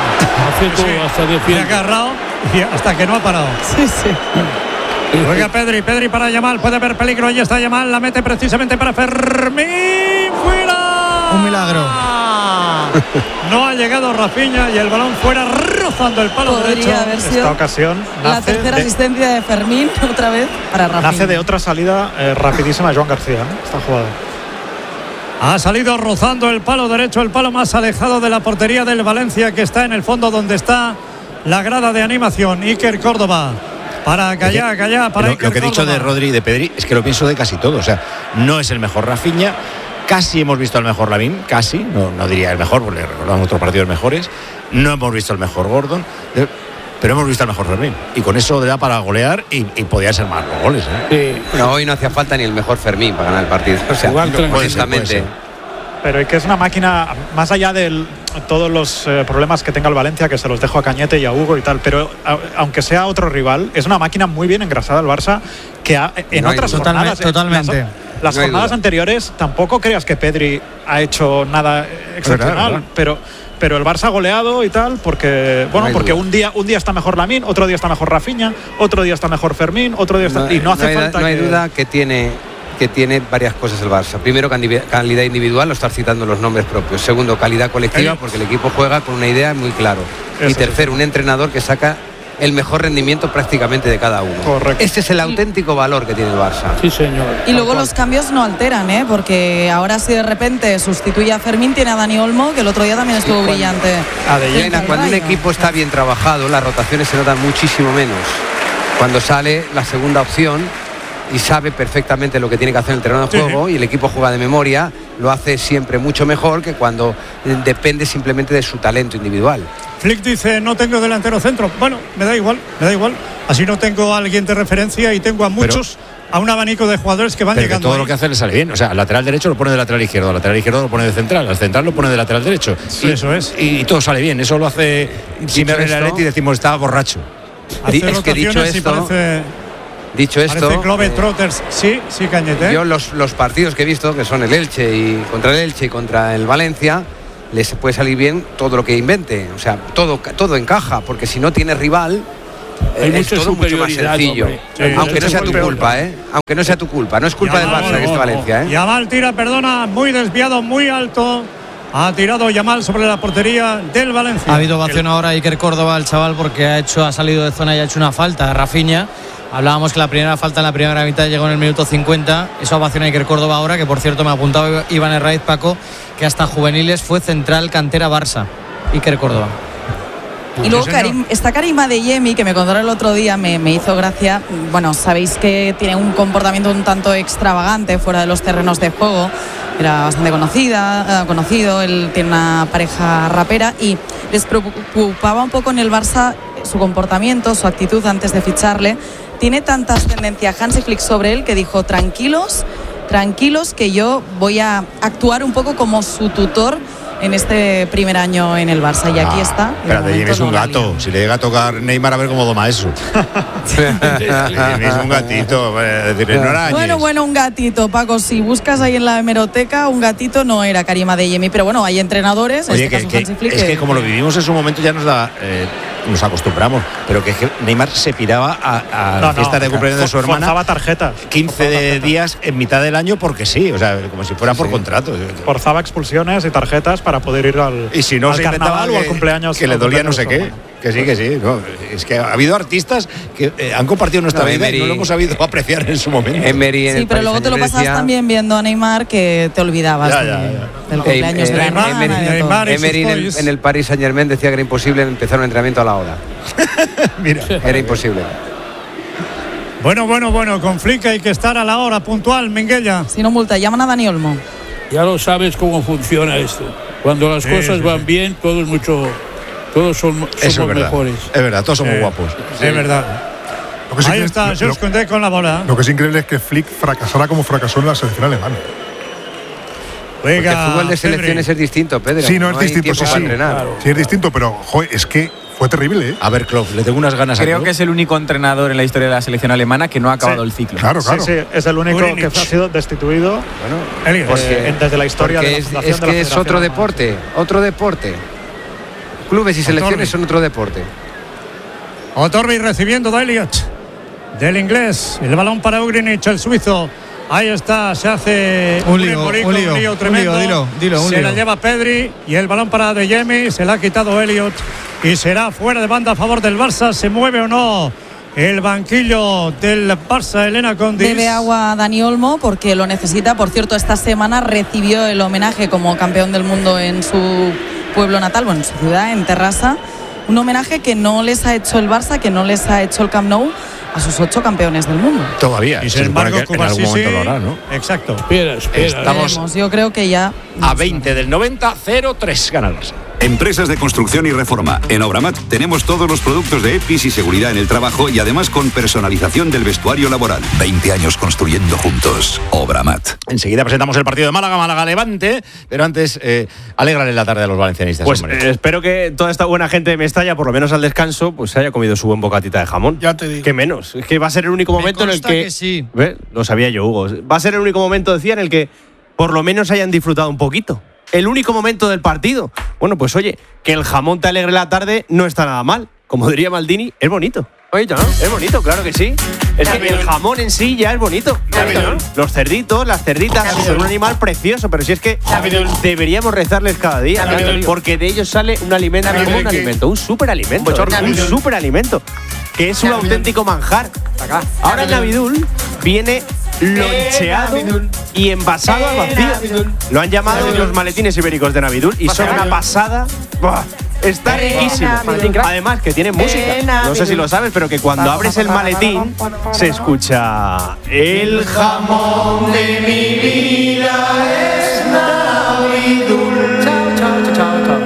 Sí, ha agarrado y hasta que no ha parado. Sí, sí. Juega Pedri, Pedri para Yamal, puede haber peligro, ahí está Yamal, la mete precisamente para Fermín, fuera. Un milagro. No ha llegado Rafinha y el balón fuera rozando el palo Podría derecho. haber sido Esta ocasión la nace tercera de, asistencia de Fermín otra vez para Rafinha. nace de otra salida eh, rapidísima de Joan García, ¿eh? Esta jugada. Ha salido rozando el palo derecho, el palo más alejado de la portería del Valencia, que está en el fondo donde está la grada de animación. Iker Córdoba. Para callar, callar, para lo, Iker lo que he dicho Córdoba. de Rodri y de Pedri es que lo pienso de casi todo. O sea, no es el mejor Rafinha. Casi hemos visto al mejor Lamine, casi. No, no diría el mejor, porque recordamos otros partidos mejores. No hemos visto al mejor Gordon. Pero hemos visto al mejor Fermín. Y con eso da para golear y, y podía ser más los goles. ¿eh? Sí. No, hoy no hacía falta ni el mejor Fermín para ganar el partido. O sea, honestamente. Pero es que es una máquina, más allá de todos los eh, problemas que tenga el Valencia, que se los dejo a Cañete y a Hugo y tal, pero a, aunque sea otro rival, es una máquina muy bien engrasada el Barça, que ha, en no otras totalmente, jornadas... totalmente. Las, las no jornadas anteriores tampoco creas que Pedri ha hecho nada excepcional, verdad, verdad. pero... pero el Barça ha goleado y tal, porque bueno, no porque duda. un día un día está mejor Lamine, otro día está mejor Rafinha, otro día está mejor Fermín, otro día está No, y no hace no hay, falta no hay que... duda que tiene que tiene varias cosas el Barça. Primero, calidad individual, lo estás citando los nombres propios. Segundo, calidad colectiva, porque el equipo juega con una idea muy clara. Y Eso tercero, un entrenador que saca el mejor rendimiento prácticamente de cada uno. Correcto. Este es el auténtico valor que tiene el Barça. Sí, señor. Y luego los cambios no alteran, ¿eh? Porque ahora si de repente sustituye a Fermín, tiene a Dani Olmo, que el otro día también estuvo cuando- brillante. Elena, cuando un equipo está bien trabajado, las rotaciones se notan muchísimo menos. Cuando sale la segunda opción y sabe perfectamente lo que tiene que hacer en el terreno de juego, y el equipo juega de memoria, lo hace siempre mucho mejor que cuando depende simplemente de su talento individual. Flick dice, no tengo delantero centro. Bueno, me da igual, me da igual. Así no tengo a alguien de referencia y tengo a muchos, a un abanico de jugadores que van Pero que llegando. todo ahí. lo que hace le sale bien. O sea, al lateral derecho lo pone de lateral izquierdo, al lateral izquierdo lo pone de central, al central lo pone de lateral derecho. Sí, y, eso es. Y, y todo sale bien. Eso lo hace Simeone en el Atleti y decimos, estaba borracho. Hace Es que dicho rotaciones y esto, parece, dicho esto, parece Globe eh, Trotters. Sí, sí, Cañete. yo los, los partidos que he visto, que son el Elche y contra el Elche y contra el Valencia, les puede salir bien todo lo que invente. O sea, todo, todo encaja, porque si no tienes rival, Hay es mucha todo mucho más superioridad, sencillo. hombre. Sí, Aunque no es sea muy tu peor. culpa, ¿eh? Aunque no sea tu culpa. No es culpa del Yamal, Barça que este Valencia, ¿eh? Yamal tira, perdona, muy desviado, muy alto. Ha tirado Yamal sobre la portería del Valencia. Ha habido ovación ahora a Iker Córdoba, el chaval, porque ha hecho ha salido de zona y ha hecho una falta a Rafinha. Hablábamos que la primera falta en la primera mitad llegó en el minuto cincuenta. Esa ovación a Iker Córdoba ahora, que por cierto me ha apuntado Iván Herraiz, Paco, que hasta juveniles fue central cantera Barça. Iker Córdoba. Y luego Karim, está Karim Adeyemi, que me contaron el otro día, me, me hizo gracia. Bueno, sabéis que tiene un comportamiento un tanto extravagante fuera de los terrenos de juego. Era bastante conocida, eh, conocido, él tiene una pareja rapera y les preocupaba un poco en el Barça su comportamiento, su actitud antes de ficharle. Tiene tanta ascendencia Hansi Flick sobre él que dijo, tranquilos, tranquilos, que yo voy a actuar un poco como su tutor en este primer año en el Barça. Y aquí está. Pero Adeyemi es un gato. Si le llega a tocar Neymar, a ver cómo doma eso. Adeyemi es un gatito. Es decir, no arañes. Bueno, bueno, un gatito, Paco. Si buscas ahí en la hemeroteca, un gatito no era Karim Adeyemi. Pero bueno, hay entrenadores. Oye, en que, este que- caso Hansi Flick, es que como lo vivimos en su momento ya nos da, eh, nos acostumbramos, pero que, es que Neymar se piraba a, a No, la fiesta no, de cumpleaños de su for- hermana forzaba tarjetas. quince de días en mitad del año porque sí, o sea, como si fuera por contrato. Forzaba expulsiones y tarjetas para poder ir al, Y si no al se inventaba carnaval o al que- cumpleaños. que le al dolía no sé cumpleaños qué. de su Que sí, que sí. No, es que ha habido artistas que eh, han compartido nuestra No, vida y Emery- no lo hemos sabido apreciar en su momento. Emery en Sí, el pero Paris luego te lo Saint-Germain pasabas decía- también viendo a Neymar que te olvidabas Ya, de- ya, ya. del Eh, cumpleaños eh, de la Neymar- hermana y de todo. Neymar y sus Emery en el, boys. en el Paris Saint Germain decía que era imposible empezar un entrenamiento a la hora. Mira. Era imposible. Bueno, bueno, bueno, con Flick hay que estar a la hora puntual, Minguella. Si no multa, llaman a Dani Olmo. Ya lo sabes cómo funciona esto. Cuando las Sí, cosas sí, van sí. bien, todo es mucho, todos son, somos Eso es verdad. mejores. Es verdad, todos somos Eh, guapos. Es verdad. Lo que sí Ahí que- está, lo- Jules Koundé con la bola. Lo que es increíble es que Flick fracasará como fracasó en la selección alemana. Porque el Venga, fútbol de selecciones Pedri. es distinto, Pedro. Sí, no es hay distinto, tiempo sí, para sí. entrenar. Sí, es distinto, pero joder, es que fue terrible, ¿eh? A ver, Klopp, le tengo unas ganas a Creo Klopp. que es el único entrenador en la historia de la selección alemana que no ha acabado Sí. el ciclo. Claro, claro. Sí, sí, es el único Urinik. que ha sido destituido Bueno, Elliot. porque- en- desde la historia porque de la es, fundación es de la que es Federación otro Alemana. deporte, otro deporte. Clubes y selecciones Otorri. son otro deporte. Otorbi recibiendo de Elliot. Del inglés. El balón para Ugrinich, el suizo. Ahí está, se hace un lío, embolico, un lío, un lío un tremendo. lío, dilo, dilo, un se lío. la lleva Pedri y el balón para De Jemi, se la ha quitado Elliot y será fuera de banda a favor del Barça. ¿Se mueve o no el banquillo del Barça, Elena Condis? Bebe agua Dani Olmo porque lo necesita. Por cierto, esta semana recibió el homenaje como campeón del mundo en su pueblo natal, bueno, en su ciudad, en Terrassa. Un homenaje que no les ha hecho el Barça, que no les ha hecho el Camp Nou a sus ocho campeones del mundo. Todavía. Y se sin supone embargo, que en algún momento lo hará, ¿no? Exacto. Espera, espera. Estamos Veremos, yo creo que ya a veinte del noventa, cero tres gana el Barça. Empresas de construcción y reforma. En Obramat tenemos todos los productos de EPIs y seguridad en el trabajo y además con personalización del vestuario laboral. veinte años construyendo juntos. Obramat. Enseguida presentamos el partido de Málaga, Málaga-Levante, pero antes, eh, alégrale la tarde a los valencianistas. Pues hombre. eh, espero que toda esta buena gente de Mestalla, por lo menos al descanso, pues se haya comido su buen bocatita de jamón. Ya te digo. Que menos. Es que va a ser el único momento en el que. que sí. ¿Ve? Lo sabía yo, Hugo. Va a ser el único momento, decía, en el que por lo menos hayan disfrutado un poquito. El único momento del partido. Bueno, pues oye, que el jamón te alegre la tarde no está nada mal. Como diría Maldini, es bonito. Oye, ¿no? Es bonito, claro que sí. Es que el jamón en sí ya es bonito. ¿No? Los cerditos, las cerditas, son un animal precioso, pero si es que deberíamos rezarles cada día, porque de ellos sale un alimento, como un alimento, un superalimento, un superalimento, que es un auténtico manjar. Ahora el Navidul viene loncheado y envasado al vacío. Lo han llamado los maletines ibéricos de Navidul y son una pasada. ¡Buah! Está riquísimo. Además que tiene música. No sé si lo sabes, pero que cuando abres el maletín se escucha el jamón de mi vida es Navidul. Chao, chao, chao, chao.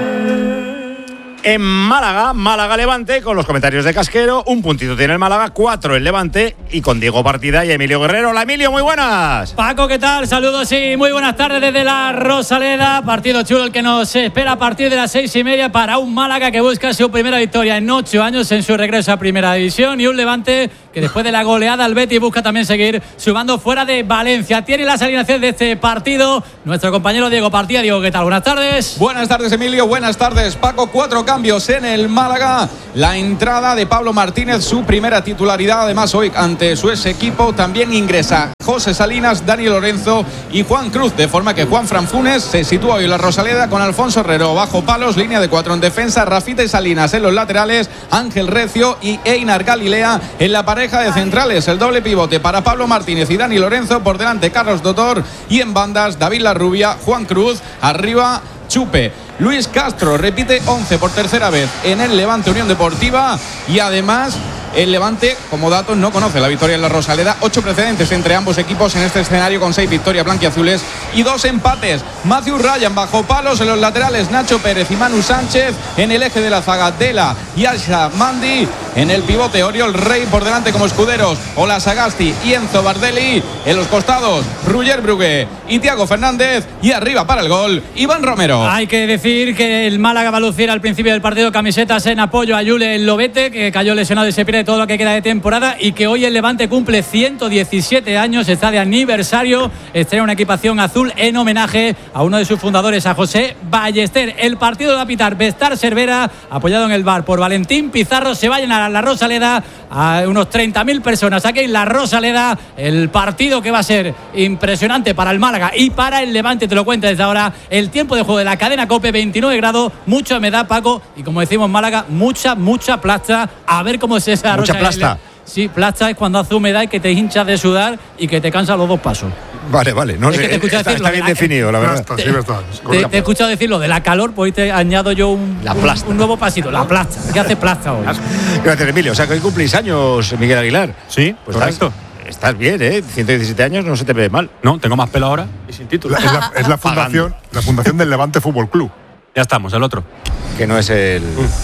En Málaga, Málaga-Levante, con los comentarios de Casquero, un puntito tiene el Málaga, cuatro el Levante y con Diego Partida y Emilio Guerrero. Hola Emilio, muy buenas. Paco, ¿qué tal? Saludos y muy buenas tardes desde la Rosaleda. Partido chulo el que nos espera a partir de las seis y media para un Málaga que busca su primera victoria en ocho años en su regreso a Primera División y un Levante que después de la goleada al Betis busca también seguir sumando fuera de Valencia. Tiene las alineaciones de este partido nuestro compañero Diego Partida. Diego, ¿qué tal? Buenas tardes. Buenas tardes, Emilio. Buenas tardes, Paco. Cuatro cambios en el Málaga. La entrada de Pablo Martínez, su primera titularidad. Además, hoy ante su ex equipo también ingresa José Salinas, Dani Lorenzo y Juan Cruz. De forma que Juan Franfunes se sitúa hoy en la Rosaleda con Alfonso Herrero bajo palos. Línea de cuatro en defensa. Rafita y Salinas en los laterales. Ángel Recio y Einar Galilea en la pareja de centrales. El doble pivote para Pablo Martínez y Dani Lorenzo. Por delante Carlos Dotor. Y en bandas David Larrubia, Juan Cruz. Arriba Chupe. Luis Castro repite once por tercera vez en el Levante Unión Deportiva y además el Levante, como datos, no conoce la victoria en la Rosaleda. Ocho precedentes entre ambos equipos en este escenario con seis victorias blanquiazules y dos empates. Matthew Ryan bajo palos en los laterales, Nacho Pérez y Manu Sánchez en el eje de la Zagatela y Asha Mandi en el pivote. Oriol Rey por delante como escuderos, Ola Sagasti y Enzo Bardelli en los costados, Ruger Brugue y Thiago Fernández y arriba para el gol, Iván Romero. Hay que decir que el Málaga va a lucir al principio del partido camisetas en apoyo a Jule Lobete, que cayó lesionado y se pierde todo lo que queda de temporada, y que hoy el Levante cumple ciento diecisiete años, está de aniversario, estrena una equipación azul en homenaje a uno de sus fundadores, a José Ballester. El partido lo va a pitar Bestar Cervera, apoyado en el bar por Valentín Pizarro. Se vayan a la Rosaleda a unos treinta mil personas aquí en la Rosaleda. El partido que va a ser impresionante para el Málaga y para el Levante, te lo cuento desde ahora. El tiempo de juego de la cadena COPE, veintinueve grados, mucha humedad, Paco, y como decimos en Málaga, mucha, mucha plasta. A ver cómo se desarrolla. Mucha plasta. Sí, plasta es cuando hace humedad y que te hinchas de sudar y que te cansan los dos pasos. Vale, vale. No Es sé, que te he escuchado está, decirlo está bien de la- definido, la verdad. Te, te- te he escuchado decir lo de la calor, pues hoy te añado yo un, La un- plasta. un nuevo pasito, la plasta. ¿Qué hace plasta hoy? Gracias, Emilio. O sea, que hoy cumplís años, Miguel Aguilar. Sí, pues correcto. Estás, estás bien, ¿eh? ciento diecisiete años no se te ve mal. No, tengo más pelo ahora y sin título. Es la, es la fundación, la fundación del Levante Fútbol Club. Ya estamos, el otro. Que no es el.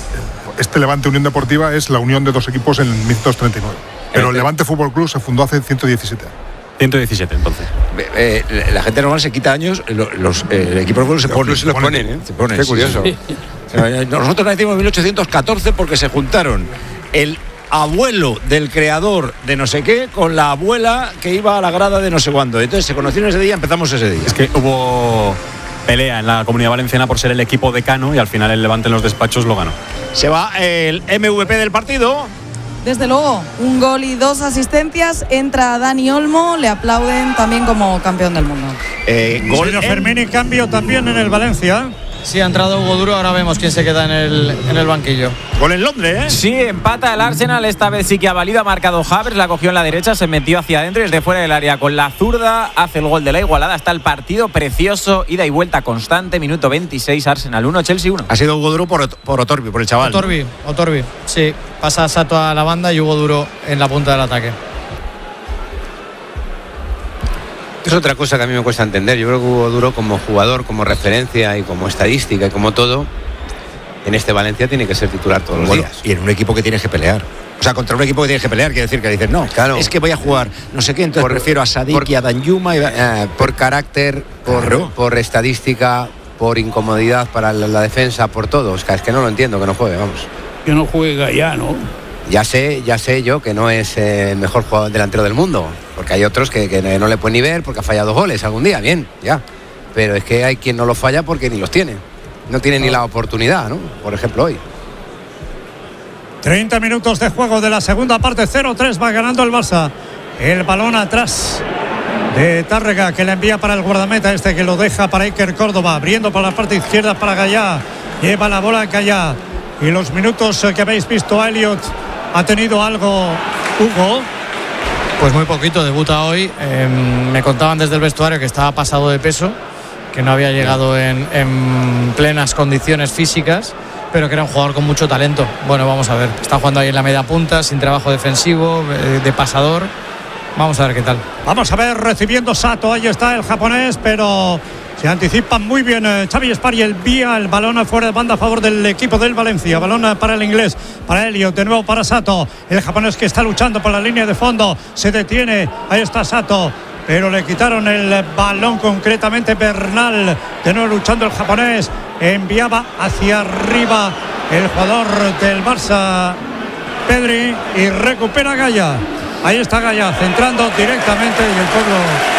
Este Levante Unión Deportiva es la unión de dos equipos en mil novecientos treinta y nueve. Pero el Levante Fútbol Club se fundó hace ciento diecisiete años. ciento diecisiete, entonces. Eh, eh, la gente normal se quita años, lo- los eh, equipos de fútbol se ponen. se los ponen, ¿eh? Se ponen, Qué sí, curioso. sí. Eh, Nosotros nacimos en mil ochocientos catorce porque se juntaron el abuelo del creador de no sé qué con la abuela que iba a la grada de no sé cuándo. Entonces se conocieron ese día, empezamos ese día. Es que hubo pelea en la Comunidad Valenciana por ser el equipo decano y al final el Levante en los despachos lo ganó. Se va el M V P del partido. Desde luego, un gol y dos asistencias. Entra Dani Olmo, le aplauden también como campeón del mundo. Eh, gol en... Fermín, cambio también en el Valencia. Sí, ha entrado Hugo Duro, ahora vemos quién se queda en el, en el banquillo. Gol en Londres, ¿eh? Sí, empata el Arsenal, esta vez sí que ha valido, ha marcado Havertz, la cogió en la derecha, se metió hacia adentro y desde fuera del área con la zurda hace el gol de la igualada. Está el partido precioso, ida y vuelta constante, minuto veintiséis, Arsenal uno, Chelsea uno. Ha sido Hugo Duro por, por Otorbi, por el chaval. Otorbi, Otorbi, sí, pasa Sato a la banda y Hugo Duro en la punta del ataque. Es otra cosa que a mí me cuesta entender. Yo creo que Hugo Duro como jugador, como referencia y como estadística y como todo, en este Valencia tiene que ser titular todos los bueno, días. Y en un equipo que tienes que pelear. O sea, contra un equipo que tienes que pelear, quiere decir que dices, no, claro, es que voy a jugar no sé qué, entonces por, prefiero a Sadik por, y a Danjuma. Y a, eh, por carácter, por, claro. por estadística, por incomodidad para la, la defensa, por todo. O sea, es que no lo entiendo que no juegue, vamos. Que no juega ya, ¿no? Ya sé, ya sé yo que no es eh, el mejor jugador delantero del mundo, porque hay otros que, que no le pueden ni ver porque ha fallado goles algún día, bien, ya. Pero es que hay quien no los falla porque ni los tiene. No tiene ni la oportunidad, ¿no? Por ejemplo, hoy. treinta minutos de juego de la segunda parte, cero tres va ganando el Barça. El balón atrás de Tárrega, que le envía para el guardameta este, que lo deja para Iker Córdoba, abriendo para la parte izquierda para Gallá. Lleva la bola Gallá. Y los minutos que habéis visto a Elliot, ¿ha tenido algo Hugo? Pues muy poquito, debuta hoy. Eh, me contaban desde el vestuario que estaba pasado de peso, que no había llegado en, en plenas condiciones físicas, pero que era un jugador con mucho talento. Bueno, vamos a ver. Está jugando ahí en la media punta, sin trabajo defensivo, eh, de pasador. Vamos a ver qué tal. Vamos a ver, recibiendo Sato, ahí está el japonés, pero se anticipan muy bien eh, Xavi Espar y envía el balón fuera de banda a favor del equipo del Valencia. Balón para el inglés, para Elliot, de nuevo para Sato. El japonés que está luchando por la línea de fondo, se detiene, ahí está Sato, pero le quitaron el balón, concretamente Bernal. De nuevo luchando el japonés, enviaba hacia arriba el jugador del Barça, Pedri, y recupera Gallá. Ahí está Gallá, centrando directamente, y el pueblo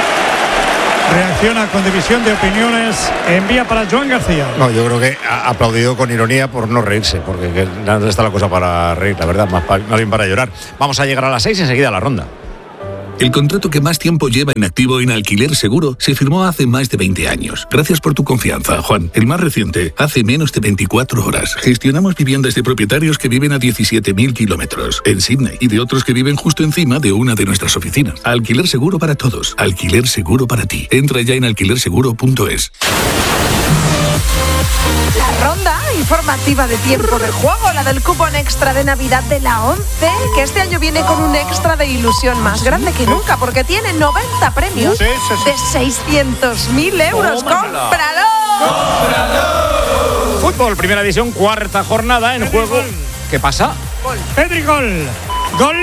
reacciona con división de opiniones. Envía para Joan García. No, yo creo que ha aplaudido con ironía por no reírse, porque no está la cosa para reír, la verdad, más, más bien para llorar. Vamos a llegar a las seis, enseguida a la ronda. El contrato que más tiempo lleva en activo en Alquiler Seguro se firmó hace más de veinte años. Gracias por tu confianza, Juan. El más reciente, hace menos de veinticuatro horas. Gestionamos viviendas de propietarios que viven a diecisiete mil kilómetros en Sydney y de otros que viven justo encima de una de nuestras oficinas. Alquiler Seguro para todos. Alquiler Seguro para ti. Entra ya en alquiler seguro punto es. La ronda informativa de tiempo de juego, la del cupón extra de Navidad de la once, que este año viene con un extra de ilusión más grande que nunca, porque tiene noventa premios de seiscientos mil euros. ¡Cómpralo! ¡Cómpralo! Fútbol, primera división, cuarta jornada en juego. ¿Qué pasa? Gol. Pedri, gol. Gol.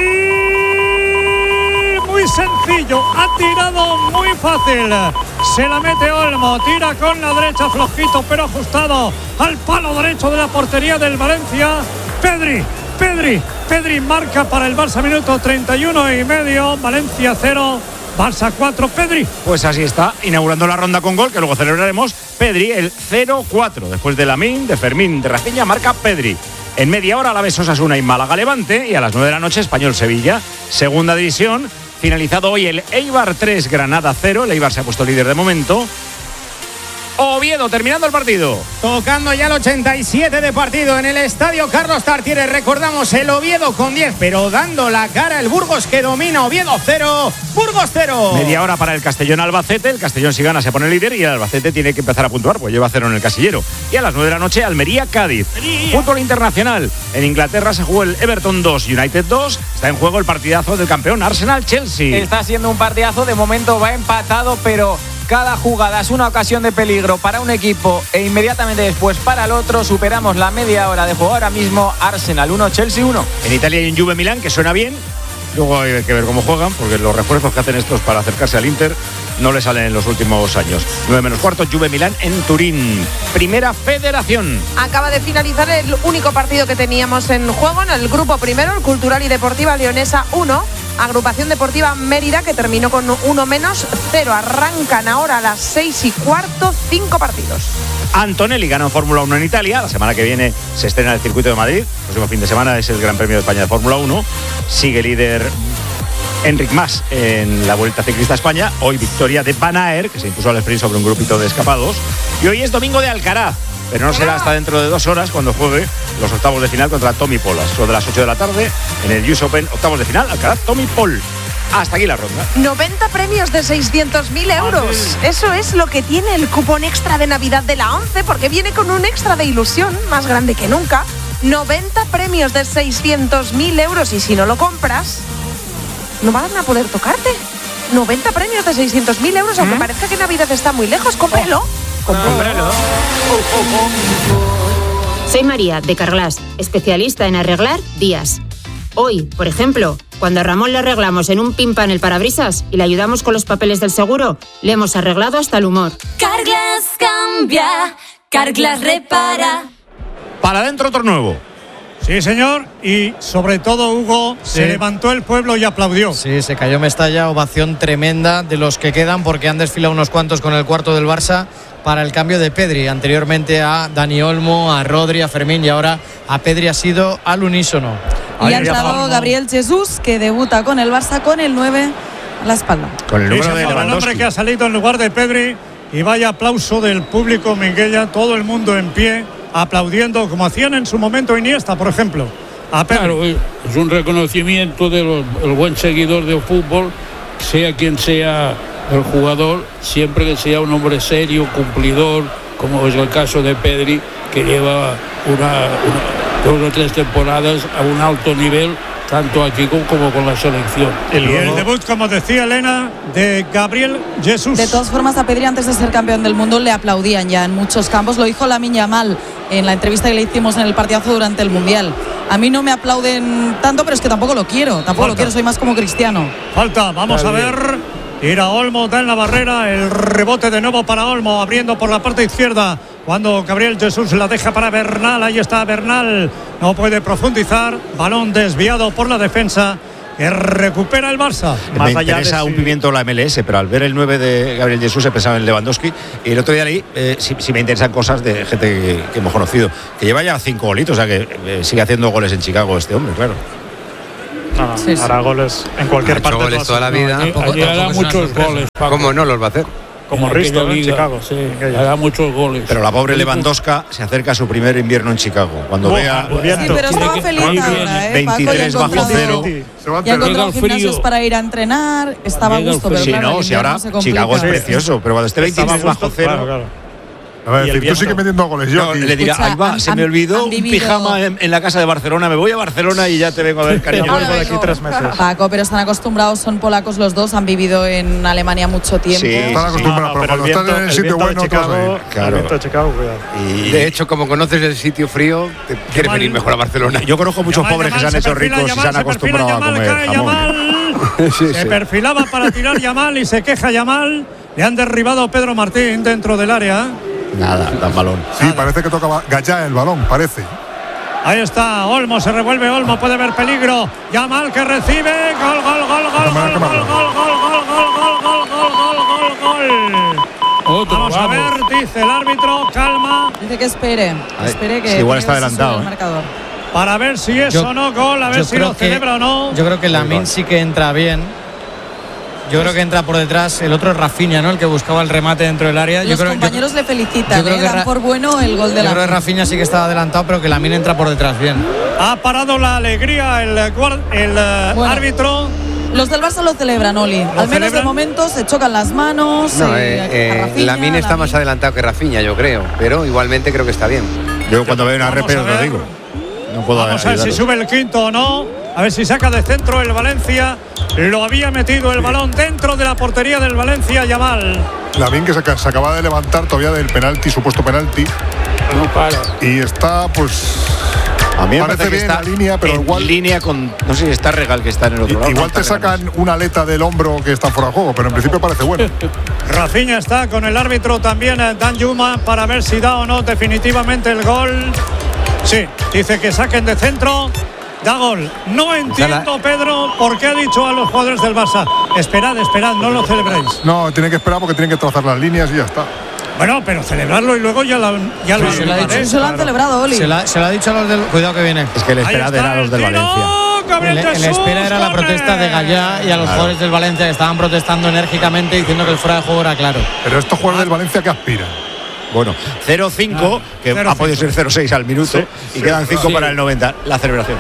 Muy sencillo, ha tirado muy fácil, se la mete Olmo, tira con la derecha flojito pero ajustado al palo derecho de la portería del Valencia. Pedri, Pedri, Pedri marca para el Barça, minuto treinta y uno y medio, Valencia cero, Barça cuatro, Pedri. Pues así está, inaugurando la ronda con gol, que luego celebraremos. Pedri, el cero cuatro, después de Lamine, de Fermín, de Rafinha, marca Pedri. En media hora, Alavés Osasuna y Málaga Levante, y a las nueve de la noche Español Sevilla. Segunda división, finalizado hoy el Eibar tres, Granada cero. El Eibar se ha puesto líder de momento. Oviedo terminando el partido. Tocando ya el ochenta y siete de partido en el estadio Carlos Tartiere. Recordamos el Oviedo con diez, pero dando la cara el Burgos, que domina. Oviedo cero, Burgos cero. Media hora para el Castellón Albacete. El Castellón, si gana, se pone líder, y el Albacete tiene que empezar a puntuar, pues lleva cero en el casillero. Y a las nueve de la noche Almería Cádiz. Fútbol internacional. En Inglaterra se jugó el Everton dos, United dos. Está en juego el partidazo del campeón Arsenal Chelsea. Está siendo un partidazo, de momento va empatado, pero cada jugada es una ocasión de peligro para un equipo e inmediatamente después para el otro. Superamos la media hora de juego ahora mismo. Arsenal uno, Chelsea uno. En Italia hay un Juve Milán que suena bien. Luego hay que ver cómo juegan, porque los refuerzos que hacen estos para acercarse al Inter no le salen en los últimos años. nueve menos cuarto, Juve Milán en Turín. Primera Federación. Acaba de finalizar el único partido que teníamos en juego en el grupo primero, el Cultural y Deportiva Leonesa uno, Agrupación Deportiva Mérida, que terminó con uno menos cero. Arrancan ahora a las seis y cuarto, cinco partidos. Antonelli gana en Fórmula uno en Italia. La semana que viene se estrena el circuito de Madrid. El próximo fin de semana es el Gran Premio de España de Fórmula uno. Sigue líder Enric Mas en la Vuelta Ciclista a España. Hoy victoria de Van Aert, que se impuso al sprint sobre un grupito de escapados. Y hoy es domingo de Alcaraz, pero no será hasta dentro de dos horas cuando juegue los octavos de final contra Tommy Paul. Sobre las ocho de la tarde en el U S Open, octavos de final, Alcaraz, Tommy Paul. Hasta aquí la ronda. noventa premios de seiscientos mil euros. Eso es lo que tiene el cupón extra de Navidad de la ONCE, porque viene con un extra de ilusión más grande que nunca. noventa premios de seiscientos mil euros, y si no lo compras, no van a poder tocarte. noventa premios de seiscientos mil euros, aunque ¿Eh? parezca que Navidad está muy lejos. Cómprelo. Oh. Cómprelo. Soy María, de Carglass, especialista en arreglar días. Hoy, por ejemplo, cuando a Ramón le arreglamos en un pimpa en el parabrisas y le ayudamos con los papeles del seguro, le hemos arreglado hasta el humor. Carglass cambia, Carglass repara. Para adentro otro nuevo. Sí, señor, y sobre todo, Hugo, sí. se levantó el pueblo y aplaudió. Sí, se cayó Mestalla, ovación tremenda de los que quedan, porque han desfilado unos cuantos con el cuarto del Barça para el cambio de Pedri. Anteriormente a Dani Olmo, a Rodri, a Fermín, y ahora a Pedri ha sido al unísono. Y ha entrado Gabriel Jesús, que debuta con el Barça con el nueve a la espalda. Con el número sí, de el hombre que ha salido en lugar de Pedri, y vaya aplauso del público Minguella, todo el mundo en pie, aplaudiendo como hacían en su momento Iniesta, por ejemplo. A claro, es un reconocimiento del buen seguidor del fútbol, sea quien sea el jugador, siempre que sea un hombre serio, cumplidor, como es el caso de Pedri, que lleva una, una dos o tres temporadas a un alto nivel, tanto aquí como con la selección. Y el debut, como decía Elena, de Gabriel Jesús. De todas formas, a Pedri, antes de ser campeón del mundo, le aplaudían ya en muchos campos. Lo dijo Lamine Yamal en la entrevista que le hicimos en el partidazo durante el Mundial. A mí no me aplauden tanto, pero es que tampoco lo quiero. Tampoco Falta. lo quiero, soy más como Cristiano. Falta, vamos a ver. Tira Olmo, da en la barrera, el rebote de nuevo para Olmo, abriendo por la parte izquierda, cuando Gabriel Jesús la deja para Bernal. Ahí está Bernal, no puede profundizar, balón desviado por la defensa, que recupera el Barça. Me Más interesa allá de un si... pimiento la M L S, pero al ver el nueve de Gabriel Jesús he pensado en Lewandowski, y el otro día leí, eh, si, si me interesan cosas de gente que, que hemos conocido, que lleva ya cinco golitos, o sea que eh, sigue haciendo goles en Chicago este hombre, claro. No, sí, sí. Hará goles en cualquier ha parte. Hecho goles toda la vida. No, tampoco, hará muchos goles. Paco. ¿Cómo no los va a hacer? Como Risto en Chicago. Sí, hará muchos goles. Pero la pobre Lewandowska se acerca a su primer invierno en Chicago. Cuando oh, vea. Sí, pero estaba feliz ahora, ¿eh? veintitrés bajo cero. Ya encontrado gimnasios para ir a entrenar. Estaba a gusto, pero sí, claro, no, si ahora no Chicago es precioso, pero cuando esté veintitrés bajo cero. Claro, claro. A ver, decir, tú sigues metiendo goles. Yo no, le dirá, ahí va, se me olvidó un pijama en, en la casa de Barcelona. Me voy a Barcelona y ya te vengo a ver, cariño. Vuelvo de aquí tres meses. Paco, pero están acostumbrados, son polacos los dos, han vivido en Alemania mucho tiempo. Sí, están acostumbrados, no, no, pero, pero cuando viento, están en el sitio bueno, Chicago, claro. El viento de Chicago, cuidado. Y de hecho, como conoces el sitio frío, te quieres venir mejor a Barcelona. Yo conozco muchos Yamal, pobres Yamal, que se han hecho ricos Yamal, y se han acostumbrado Yamal, a comer cae, jamón. sí, se sí. perfilaba para tirar Yamal y se queja Yamal. Le han derribado Pedro Martín dentro del área. Nada, da balón. Sí, Nada. Parece que toca Gallá el balón, parece. Ahí está, Olmo, se revuelve Olmo, puede haber peligro. Yamal que recibe, gol, gol, gol, gol, gol, gol, gol, gol, gol, gol, gol, gol, gol, gol, gol. Vamos a ver, dice el árbitro, calma. Dice que espere, espere que igual está adelantado. El marcador. Para ver si es yo, o no gol, a ver si lo celebra o no. Yo creo que Lamine sí que entra bien. Yo creo que entra por detrás, el otro es Rafinha, ¿no? El que buscaba el remate dentro del área. Los yo creo, compañeros yo, le felicitan, le dan por bueno el gol de la. Yo creo que Rafinha sí que estaba adelantado, pero que Lamine entra por detrás bien. Ha parado la alegría el, el bueno, árbitro. Los del Barça lo celebran, Oli. ¿Lo Al menos celebran? De momento se chocan las manos. No, eh, eh, Lamine está más adelantado que Rafinha, yo creo, pero igualmente creo que está bien. Yo cuando veo una repe os lo digo. No puedo Vamos a ver si sube el quinto o no. A ver si saca de centro el Valencia. Lo había metido el balón dentro de la portería del Valencia, Yamal. Lamine que se, se acaba de levantar todavía del penalti, supuesto penalti. No para. Y está, pues. A mí me parece, parece bien que está la línea, pero en igual. línea con. No sé si está Regal que está en el otro I, lado. Igual no, te sacan menos. una aleta del hombro que está fuera de juego, pero en principio parece bueno. Rafinha está con el árbitro también, Dan Yuma, para ver si da o no definitivamente el gol. Sí, dice que saquen de centro. da gol. No entiendo, Pedro, por qué ha dicho a los jugadores del Barça: esperad, esperad, no lo celebréis. No, tienen que esperar porque tienen que trazar las líneas y ya está. Bueno, pero celebrarlo y luego ya, la, ya sí, lo se, lo ha dicho, se lo han celebrado, Oli. Se la, se lo ha dicho a los del. Cuidado que viene. Es que el esperad era a los del Valencia. El, el espera era la protesta de Gallá y a los claro. jugadores del Valencia que estaban protestando enérgicamente diciendo que el fuera de juego era claro. Pero estos jugadores del Valencia, ¿qué aspiran? Bueno, cero cinco, ah, que cero ha podido ser cero seis al minuto, sí, y sí, quedan cinco sí. para el noventa, la celebración.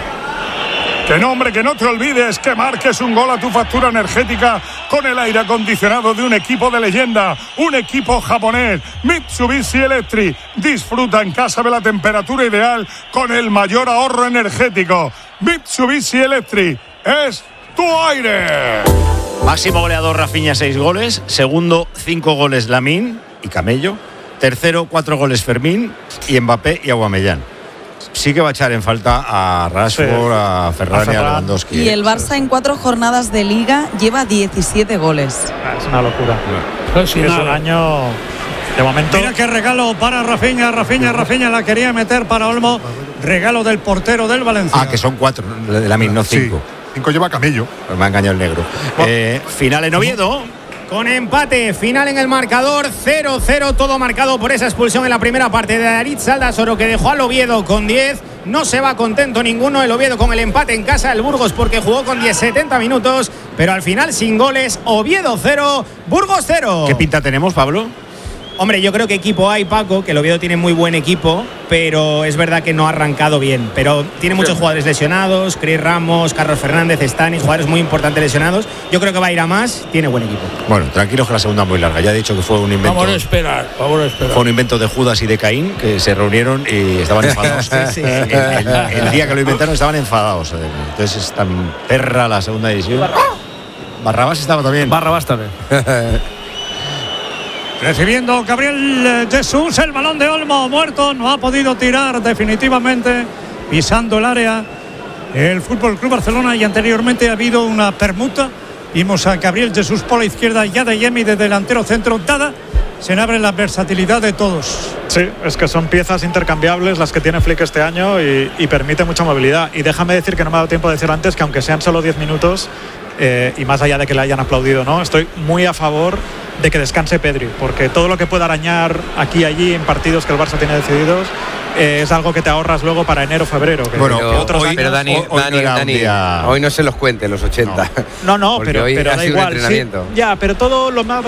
Que no, hombre, que no te olvides que marques un gol a tu factura energética con el aire acondicionado de un equipo de leyenda, un equipo japonés, Mitsubishi Electric. Disfruta en casa de la temperatura ideal con el mayor ahorro energético. Mitsubishi Electric es tu aire. Máximo goleador Rafinha, seis goles. Segundo, cinco goles Lamine y Camello. Tercero, cuatro goles Fermín y Mbappé y Aubameyang. Sí que va a echar en falta a Rashford, sí. a Ferran y a Lewandowski. Y el Barça en cuatro jornadas de Liga lleva diecisiete goles. Es una locura. No. Es un año de momento. Mira qué regalo para Rafinha. Rafinha, Rafinha la quería meter para Olmo. Regalo del portero del Valencia. Ah, que son cuatro de la misma, no cinco. Sí. Cinco lleva Camello. Pues me ha engañado el negro. Oh. Eh, final en Oviedo. Con empate, final en el marcador, cero cero, todo marcado por esa expulsión en la primera parte de Aritz Aldasoro, que dejó al Oviedo con diez. No se va contento ninguno el Oviedo con el empate en casa del Burgos, porque jugó con diez, setenta minutos, pero al final sin goles. Oviedo cero, Burgos cero. ¿Qué pinta tenemos, Pablo? Hombre, yo creo que equipo hay, Paco, que el Oviedo tiene muy buen equipo, pero es verdad que no ha arrancado bien. Pero tiene muchos jugadores lesionados, Cris Ramos, Carlos Fernández, Stanis, jugadores muy importantes lesionados. Yo creo que va a ir a más, tiene buen equipo. Bueno, tranquilos que la segunda es muy larga. Ya he dicho que fue un invento. Vamos a esperar, vamos a esperar. Fue un invento de Judas y de Caín, que se reunieron y estaban enfadados. sí, sí. El, el, el día que lo inventaron estaban enfadados. Entonces es tan perra la segunda edición. Barrabás estaba también. Barrabás también. Recibiendo Gabriel Jesús, el balón de Olmo, muerto, no ha podido tirar definitivamente, pisando el área el Fútbol Club Barcelona, y anteriormente ha habido una permuta. Vimos a Gabriel Jesús por la izquierda y Adeyemi de delantero centro. Dada, se abre la versatilidad de todos. Sí, es que son piezas intercambiables las que tiene Flick este año y, y permite mucha movilidad. Y déjame decir que no me ha dado tiempo de decir antes que aunque sean solo diez minutos, eh, y más allá de que le hayan aplaudido, ¿no? Estoy muy a favor de que descanse Pedri, porque todo lo que pueda arañar aquí y allí en partidos que el Barça tiene decididos eh, es algo que te ahorras luego para enero, febrero. Que, bueno, que otros hoy, años, pero Dani, hoy, Dani, Dani Dani hoy no se los cuente los ochenta. No, no, no pero, hoy pero da igual. Sí, ya, pero todo lo más